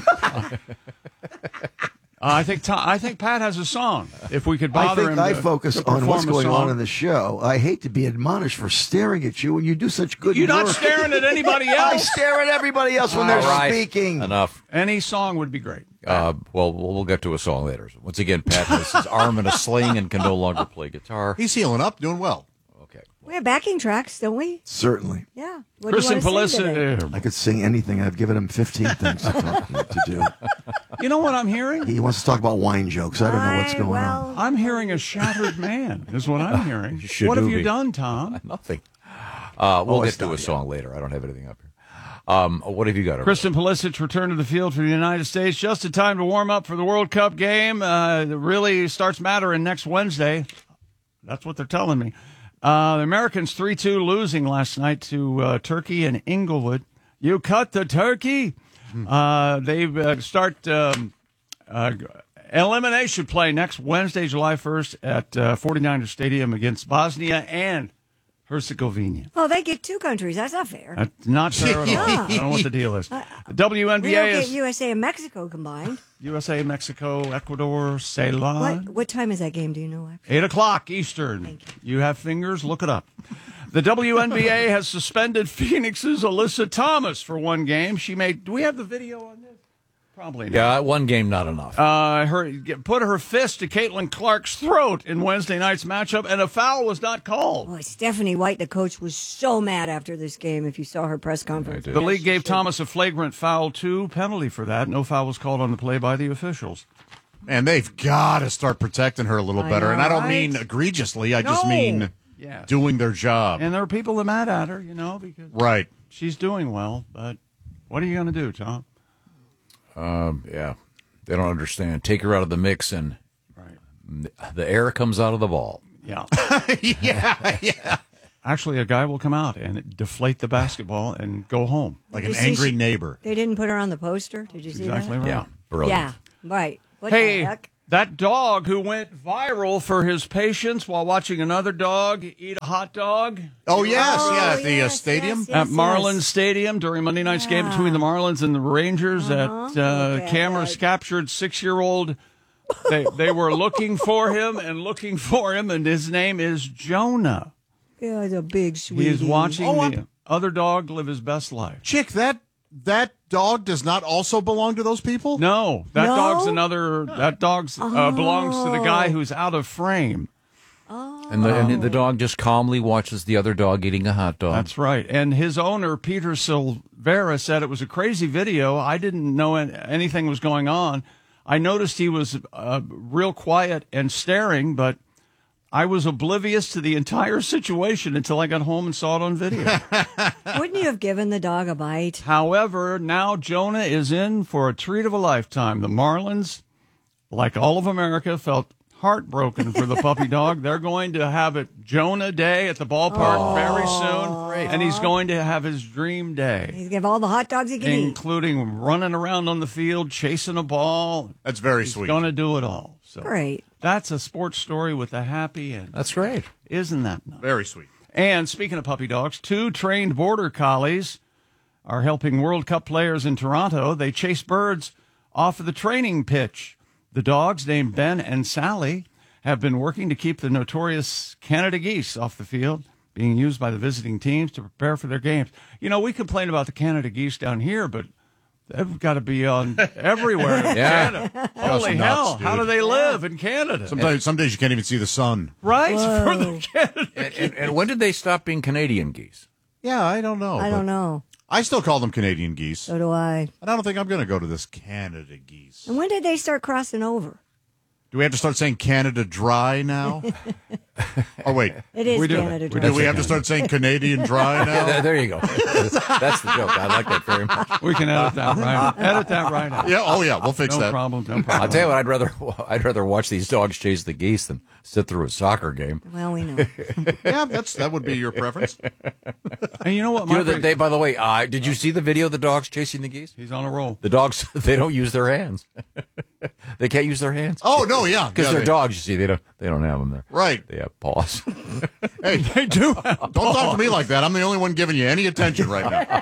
Uh, I think Tom, I think Pat has a song. If we could I bother think him, I to, focus to on what's perform a going on song. in the show. I hate to be admonished for staring at you when you do such good You're work. not staring at anybody I else. stare at everybody else when All they're right. speaking. Enough. Any song would be great. Uh, well, we'll we'll get to a song later. Once again, Pat has his arm in a sling and can no longer play guitar. He's healing up, doing well. Okay. We have backing tracks, don't we? Certainly. Yeah. What Kristen do you want to sing today? Pelissa. I could sing anything. I've given him fifteen things to, talk, to do. You know what I'm hearing? He wants to talk about wine jokes. I don't know what's I- going well, on. I'm hearing a shattered man. Is what I'm hearing. You should What have do you be. done, Tom? Nothing. Uh, we'll Oh, get it's to not a yet. song later. I don't have anything up here. Um, what have you got? over Kristen Pulisic returned to the field for the United States just in time to warm up for the World Cup game. Uh, it really starts mattering next Wednesday. That's what they're telling me. Uh, the Americans three two losing last night to uh, Turkey and Inglewood. You cut the turkey. Uh, they uh, start um, uh, elimination play next Wednesday, July first at uh, 49er Stadium against Bosnia and Herzegovina. Oh, they get two countries. That's not fair. That's not fair at all. I don't know what the deal is. The W N We B A don't get is U S A and Mexico combined. U S A, Mexico, Ecuador, Ceylon. What what time is that game? Do you know? Eight o'clock Eastern. You have fingers? Look it up. The W N B A has suspended Phoenix's Alyssa Thomas for one game. She made. Do we have the video on this? Probably not. Yeah, one game, not enough. Uh, her put her fist to Caitlin Clark's throat in Wednesday night's matchup, and a foul was not called. Boy, Stephanie White, the coach, was so mad after this game. If you saw her press conference, The league gave Thomas a flagrant foul two penalty for that. No foul was called on the play by the officials. Man, they've got to start protecting her a little I better. know, and I don't right? mean egregiously. I just No. mean Yes. doing their job. And there are people that are mad at her, you know, because right. she's doing well. But what are you going to do, Tom? Um, yeah, they don't understand. Take her out of the mix, and right. the air comes out of the ball. Yeah. yeah, yeah. Actually, a guy will come out and deflate the basketball and go home. Like Did an you see angry she- neighbor. They didn't put her on the poster. Did you see Exactly that? right. Yeah, brilliant. Yeah, right. What Hey, the heck? that dog who went viral for his patience while watching another dog eat a hot dog. Oh, yes, Oh, yeah, at the uh, yes, stadium. yes, yes. At Marlins Stadium during Monday night's game Yeah. between the Marlins and the Rangers. Uh-huh. At uh, Look at cameras that. captured six-year-old. They they were looking for him and looking for him, and his name is Jonah. Yeah, it's a big sweetie. He is watching Oh, the I'm- other dog live his best life. Chick, that that dog does not also belong to those people? No, that No? dog's another. That dog's uh, belongs to the guy who's out of frame. And the, and the dog just calmly watches the other dog eating a hot dog. That's right. And his owner, Peter Silvera, said it was a crazy video. I didn't know an- anything was going on. I noticed he was uh, real quiet and staring, but I was oblivious to the entire situation until I got home and saw it on video. Wouldn't you have given the dog a bite? However, now Jonah is in for a treat of a lifetime. The Marlins, like all of America, felt heartbroken for the puppy dog. They're going to have it Jonah Day at the ballpark very soon, and he's going to have his dream day, He's give all the hot dogs he can eat. including running around on the field, chasing a ball. That's very He's sweet. going to do it all. So Great. that's a sports story with a happy end. That's great. Isn't that nice? Very sweet. And speaking of puppy dogs, two trained border collies are helping World Cup players in Toronto. They chase birds off of the training pitch. The dogs, named Ben and Sally, have been working to keep the notorious Canada geese off the field, being used by the visiting teams to prepare for their games. You know, we complain about the Canada geese down here, but they've got to be on everywhere in Yeah. Canada. That's Holy nuts, hell, how dude. do they live in Canada? Sometimes, some days you can't even see the sun. Right? Whoa. For the Canada And, and, and when did they stop being Canadian geese? Yeah, I don't know. I but don't know. I still call them Canadian geese. So do I. And I don't think I'm going to go to this Canada geese. And when did they start crossing over? Do we have to start saying Canada Dry now? Oh, wait. It is We do. Canada We Dry. Do we have to start saying Canadian Dry now? Yeah, there you go. That's, that's the joke. I like that very much. We can edit that right. Edit that right out. Yeah, oh, yeah, we'll fix No that. problem. No problem. I'll tell you what. I'd rather I'd rather watch these dogs chase the geese than sit through a soccer game. Well, we know. Yeah, that's that would be your preference. And you know what? You know My that they. By the way, uh, did you see the video of the dogs chasing the geese? He's on a roll. The dogs, they don't use their hands. They can't use their hands. Oh, no, yeah. Because yeah, they're they- dogs. You see, they don't. They don't have them there. Right. They have paws. Hey, They do. Have don't talk to me like that. I'm the only one giving you any attention right now.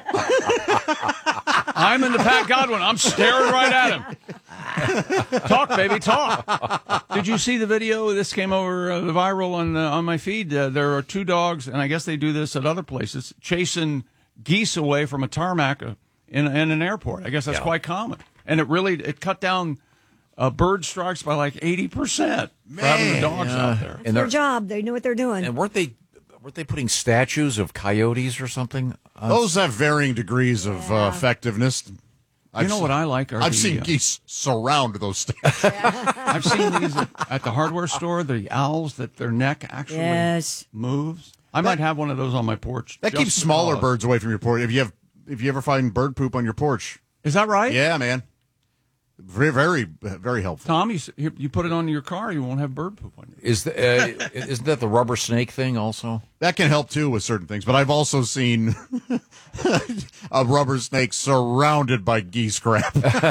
I'm in the Pat Godwin. I'm staring right at him. Talk, baby, talk. Did you see the video? This came over uh, viral on uh, on my feed. Uh, there are two dogs, and I guess they do this at other places, chasing geese away from a tarmac uh, in, in an airport. I guess that's Yeah. quite common, and it really it cut down uh, bird strikes by like eighty percent for having the dogs Yeah. out there. It's And their they're- job. They knew what they're doing. And weren't they weren't they putting statues of coyotes or something? on- Those have varying degrees of uh, effectiveness. You know what I like? Are I've the, seen uh, geese surround those statues. I've seen these at, at the hardware store. The owls that their neck actually Yes. moves. I might have one of those on my porch. That just keeps smaller because. birds away from your porch. If you have, if you ever find bird poop on your porch, Is that right? yeah, man, very, very, very helpful. Tom, you, s- you you put it on your car, you won't have bird poop on you. Is the, uh, isn't that the rubber snake thing also? That can help too with certain things. But I've also seen a rubber snake surrounded by geese crap.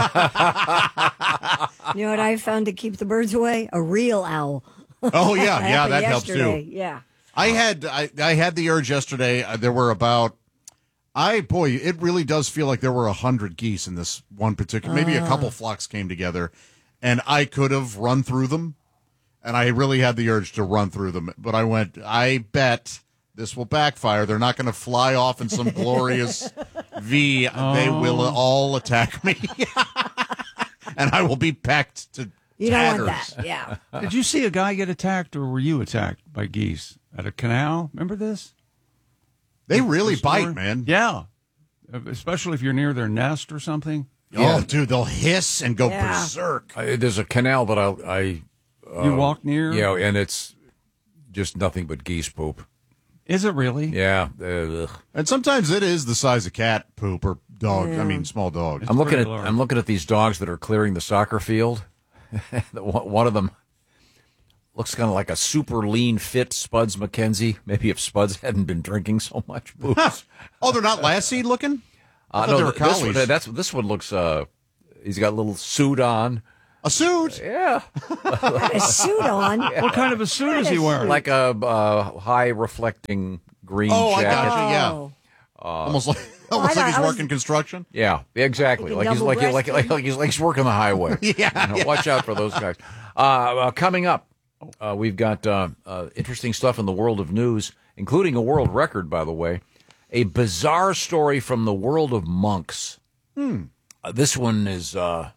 You know what I found to keep the birds away? A real owl. Oh yeah, That yeah, happened that helps yesterday. too. Yeah. I had I, I had the urge yesterday. Uh, there were about I boy, it really does feel like there were a hundred geese in this one particular. Maybe a couple flocks came together, and I could have run through them, and I really had the urge to run through them. But I went. I bet this will backfire. They're not going to fly off in some glorious V. They will all attack me, and I will be packed to. You don't tatters. want that. Yeah. Did you see a guy get attacked, or were you attacked by geese at a canal? Remember this? They really The story? bite, man. Yeah, especially if you're near their nest or something. Oh, dude, they'll hiss and go Yeah. berserk. I, there's a canal that I, I uh, You walk near? Yeah, and it's just nothing but geese poop. Is it really? Yeah, uh, And sometimes it is the size of cat poop or dog. Yeah. I mean, small dogs. I'm looking pretty at large. I'm looking at these dogs that are clearing the soccer field. One of them looks kind of like a super lean, fit Spuds McKenzie. Maybe if Spuds hadn't been drinking so much booze. Oh, they're not Lassie looking? I Uh, thought no, they were th- this one, collies. that's this one looks. Uh, he's got a little suit on. A suit? Yeah, A suit on. What kind of a suit is he wearing? like a uh, high reflecting green Oh, I jacket. got you, yeah. Oh. Almost like, I almost like thought- he's I was- working construction. Yeah, exactly. Like Like a he's like, like, like, double-breasted? like he's like he's working the highway. Yeah, You know, watch out for those guys. Uh, uh, coming up, uh, we've got uh, uh, interesting stuff in the world of news, including a world record, by the way. A bizarre story from the world of monks. Hmm. Uh, this one is uh,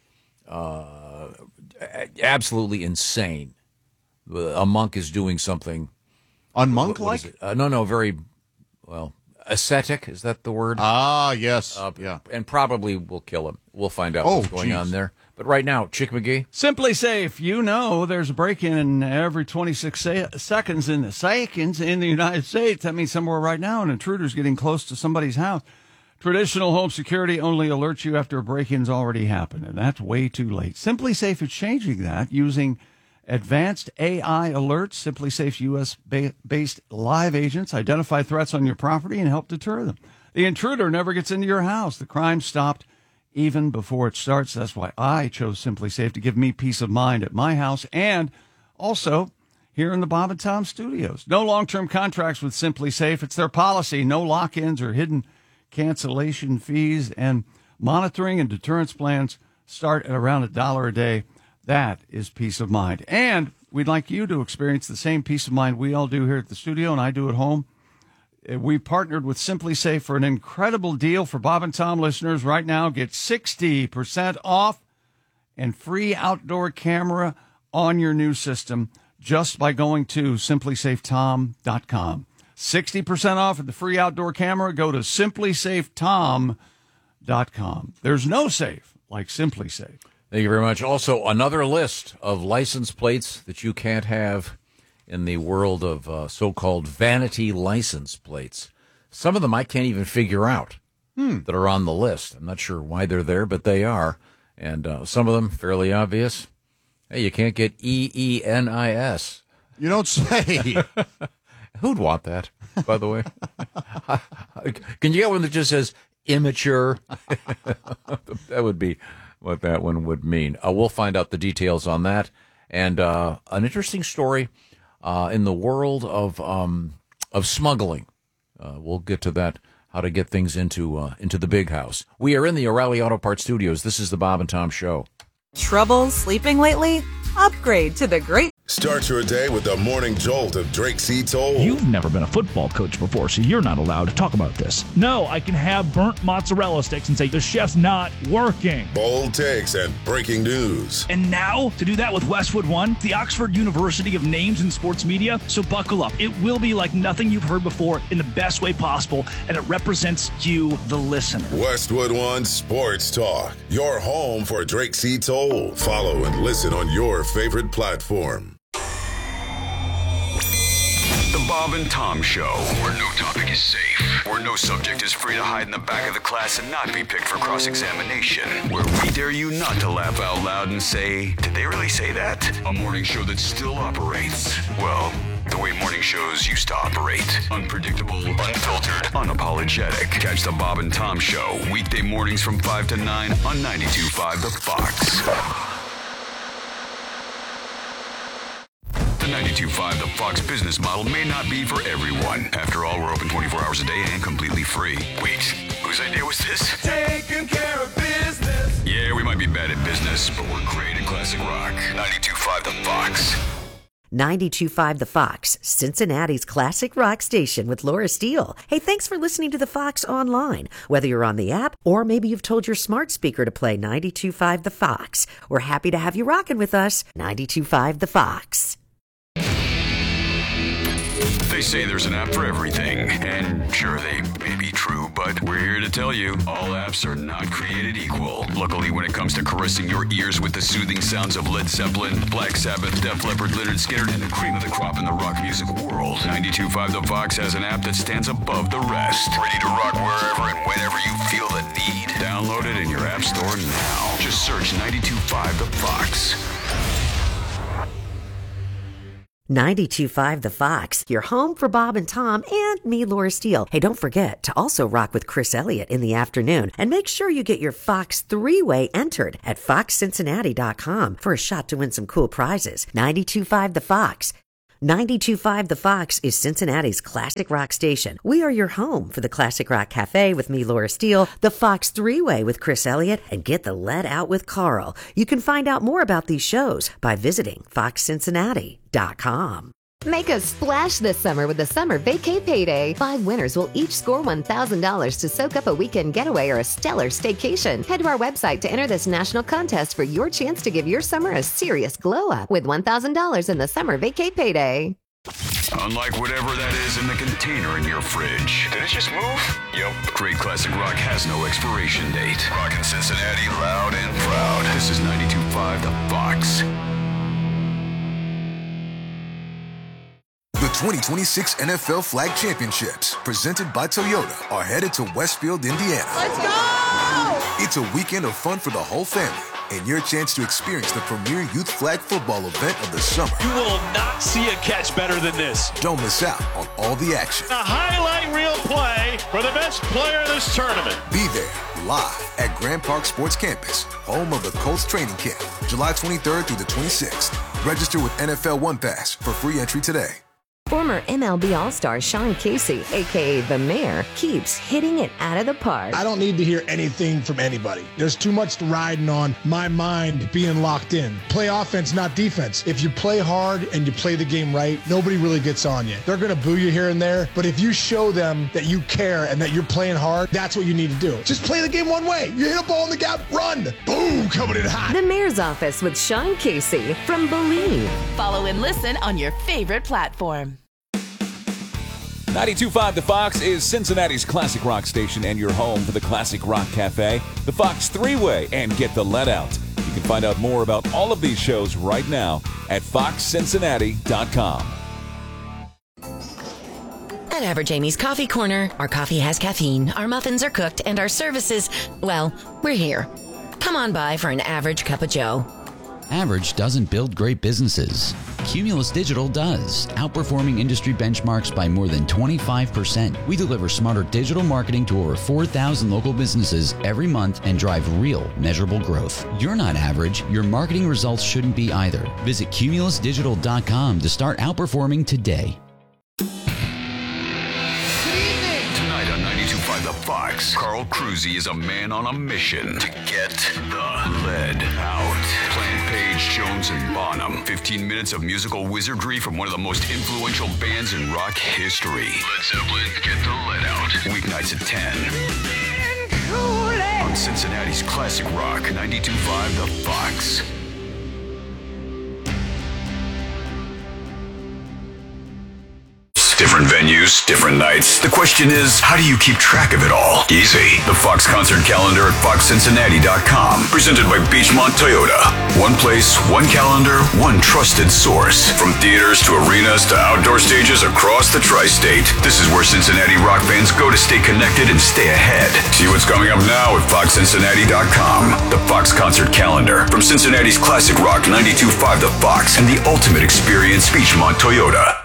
uh, absolutely insane. A monk is doing something Unmonk what- what is like? it? Uh, no, no, very well ascetic. Is that the word? Ah, yes. Uh, yeah. and probably will kill him. We'll find out Oh, what's going geez. on there. But right now, Chick McGee. Simply Safe. You know there's a break-in every twenty-six se- seconds in the seconds in the United States. That means somewhere right now an intruder's getting close to somebody's house. Traditional home security only alerts you after a break-in's already happened, and that's way too late. Simply Safe is changing that using advanced A I alerts. Simply Safe's U S-based live agents identify threats on your property and help deter them. The intruder never gets into your house. The crime stopped even before it starts. That's why I chose Simply Safe, to give me peace of mind at my house and also here in the Bob and Tom studios. No long-term contracts with Simply Safe. It's their policy. No lock-ins or hidden cancellation fees, and monitoring and deterrence plans start at around a dollar a day. That is peace of mind. And we'd like you to experience the same peace of mind we all do here at the studio and I do at home. We partnered with Simply Safe for an incredible deal for Bob and Tom listeners. Right now, get sixty percent off and free outdoor camera on your new system just by going to simply safe tom dot com. sixty percent off of the free outdoor camera. Go to simply safe tom dot com. There's no safe like Simply Safe. Thank you very much. Also, another list of license plates that you can't have in the world of uh, so-called vanity license plates. Some of them I can't even figure out Hmm. that are on the list. I'm not sure why they're there, but they are. And uh, some of them fairly obvious. Hey, you can't get E E N I S. You don't say. Who'd want that, by the way? Can you get one that just says immature? That would be what that one would mean. Uh, we'll find out the details on that. And uh, an interesting story uh, in the world of um, of smuggling. Uh, we'll get to that, how to get things into uh, into the big house. We are in the O'Reilly Auto Parts Studios. This is the Bob and Tom Show. Trouble sleeping lately? Upgrade to the great. Start your day with the morning jolt of Drake C. Toll. You've never been a football coach before, so you're not allowed to talk about this. No, I can have burnt mozzarella sticks and say the chef's not working. Bold takes and breaking news. And now, to do that with Westwood One, the Oxford University of Names in Sports Media, so buckle up. It will be like nothing you've heard before in the best way possible, and it represents you, the listener. Westwood One Sports Talk, your home for Drake C. Toll. Follow and listen on your favorite platform. The Bob and Tom Show, where no topic is safe, where no subject is free to hide in the back of the class and not be picked for cross-examination, where we dare you not to laugh out loud and say, did they really say that? A morning show that still operates, well, the way morning shows used to operate. Unpredictable, unfiltered, unapologetic. Catch the Bob and Tom Show, weekday mornings from five to nine on ninety-two point five The Fox. The ninety-two point five The Fox business model may not be for everyone. After all, we're open twenty-four hours a day and completely free. Wait, whose idea was this? Taking care of business. Yeah, we might be bad at business, but we're great at classic rock. ninety-two point five The Fox. ninety-two point five The Fox, Cincinnati's classic rock station with Laura Steele. Hey, thanks for listening to The Fox online. Whether you're on the app or maybe you've told your smart speaker to play ninety-two point five The Fox. We're happy to have you rocking with us. ninety-two point five The Fox. They say there's an app for everything, and sure, they may be true, but we're here to tell you all apps are not created equal. Luckily, when it comes to caressing your ears with the soothing sounds of Led Zeppelin, Black Sabbath, Def Leppard, Lynyrd Skynyrd, and the cream of the crop in the rock music world, ninety-two point five The Fox has an app that stands above the rest. Ready to rock wherever and whenever you feel the need. Download it in your app store now. Just search ninety-two point five The Fox. ninety-two point five The Fox, your home for Bob and Tom and me, Laura Steele. Hey, don't forget to also rock with Chris Elliott in the afternoon. And make sure you get your Fox three-way entered at fox cincinnati dot com for a shot to win some cool prizes. ninety-two point five The Fox. ninety-two point five The Fox is Cincinnati's classic rock station. We are your home for the Classic Rock Cafe with me, Laura Steele, the Fox three-way with Chris Elliott, and Get the Lead Out with Carl. You can find out more about these shows by visiting fox cincinnati dot com. Make a splash this summer with the Summer Vacay Payday. Five winners will each score one thousand dollars to soak up a weekend getaway or a stellar staycation. Head to our website to enter this national contest for your chance to give your summer a serious glow-up with one thousand dollars in the Summer Vacay Payday. Unlike whatever that is in the container in your fridge. Did it just move? Yep. Great classic rock has no expiration date. Rockin' Cincinnati loud and proud. This is ninety-two point five The Fox. The twenty twenty-six N F L Flag Championships, presented by Toyota, are headed to Westfield, Indiana. Let's go! It's a weekend of fun for the whole family and your chance to experience the premier youth flag football event of the summer. You will not see a catch better than this. Don't miss out on all the action. A highlight reel play for the best player of this tournament. Be there live at Grand Park Sports Campus, home of the Colts training camp, July twenty-third through the twenty-sixth. Register with N F L One Pass for free entry today. Former M L B All-Star Sean Casey, a k a. The Mayor, keeps hitting it out of the park. I don't need to hear anything from anybody. There's too much riding on my mind being locked in. Play offense, not defense. If you play hard and you play the game right, nobody really gets on you. They're going to boo you here and there, but if you show them that you care and that you're playing hard, that's what you need to do. Just play the game one way. You hit a ball in the gap, run. Boom, coming in hot. The Mayor's Office with Sean Casey from Believe. Follow and listen on your favorite platform. ninety-two point five The Fox is Cincinnati's classic rock station and your home for the Classic Rock Cafe, the Fox three-way, and Get the Lead Out. You can find out more about all of these shows right now at fox cincinnati dot com. At Average Amy's Coffee Corner, our coffee has caffeine, our muffins are cooked, and our services, well, we're here. Come on by for an average cup of joe. Average doesn't build great businesses. Cumulus Digital does, outperforming industry benchmarks by more than twenty-five percent. We deliver smarter digital marketing to over four thousand local businesses every month and drive real, measurable growth. You're not average. Your marketing results shouldn't be either. Visit cumulus digital dot com to start outperforming today. Tonight on ninety-two point five The Fox, Carl Cruzy is a man on a mission to get the lead out. Plant Page, Jones, and Bonham. fifteen minutes of musical wizardry from one of the most influential bands in rock history. Led Zeppelin, Get the Lead Out. Weeknights at ten. On Cincinnati's classic rock, ninety-two point five The Fox. Different venues, different nights. The question is, how do you keep track of it all? Easy. The Fox Concert Calendar at fox cincinnati dot com. Presented by Beachmont Toyota. One place, one calendar, one trusted source. From theaters to arenas to outdoor stages across the tri-state. This is where Cincinnati rock fans go to stay connected and stay ahead. See what's coming up now at fox cincinnati dot com. The Fox Concert Calendar. From Cincinnati's classic rock, ninety-two point five The Fox, and the ultimate experience, Beachmont Toyota.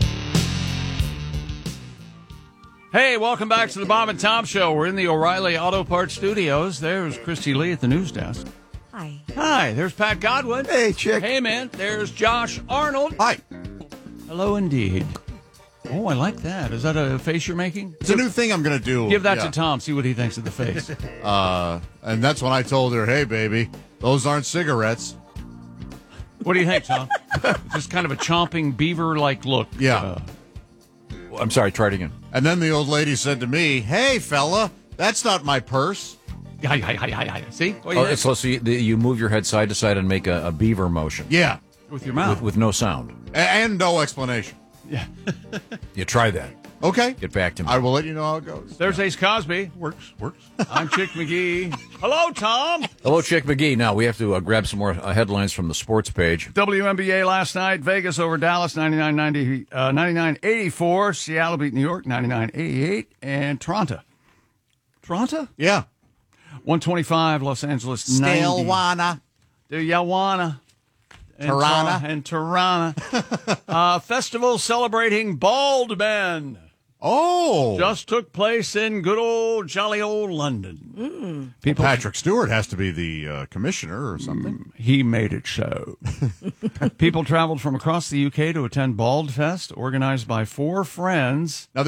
Hey, welcome back to the Bob and Tom Show. We're in the O'Reilly Auto Parts Studios. There's Christy Lee at the news desk. Hi. Hi, there's Pat Godwin. Hey, chick. Hey, man. There's Josh Arnold. Hi. Hello, indeed. Oh, I like that. Is that a face you're making? It's a new thing I'm going to do. Give that yeah. to Tom. See what he thinks of the face. uh, and that's when I told her, hey, baby, those aren't cigarettes. What do you think, Tom? Just kind of a chomping beaver-like look. Yeah. Uh, I'm sorry, try it again. And then the old lady said to me, hey, fella, that's not my purse. Hi, hi, hi, hi, hi. See? Oh, so, so you, you move your head side to side and make a, a beaver motion. Yeah. With your mouth. With, with no sound. A- and no explanation. Yeah. You try that. Okay. Get back to me. I will let you know how it goes. There's Ace Cosby. Works, works. I'm Chick McGee. Hello, Tom. Hello, Chick McGee. Now, we have to uh, grab some more uh, headlines from the sports page. W N B A last night. Vegas over Dallas, ninety-nine ninety, uh, ninety-nine eighty-four. Seattle beat New York, ninety-nine eighty-eight. And Toronto. Toronto? Yeah. one twenty-five, Los Angeles, Still ninety. wanna. Do ya wanna? And Tirana. Tir- And Tirana. uh, festival celebrating bald men. Oh. Just took place in good old, jolly old London. Mm. People, Patrick Stewart has to be the uh, commissioner or something. He made it so. People traveled from across the U K to attend Bald Fest, organized by four friends. Now,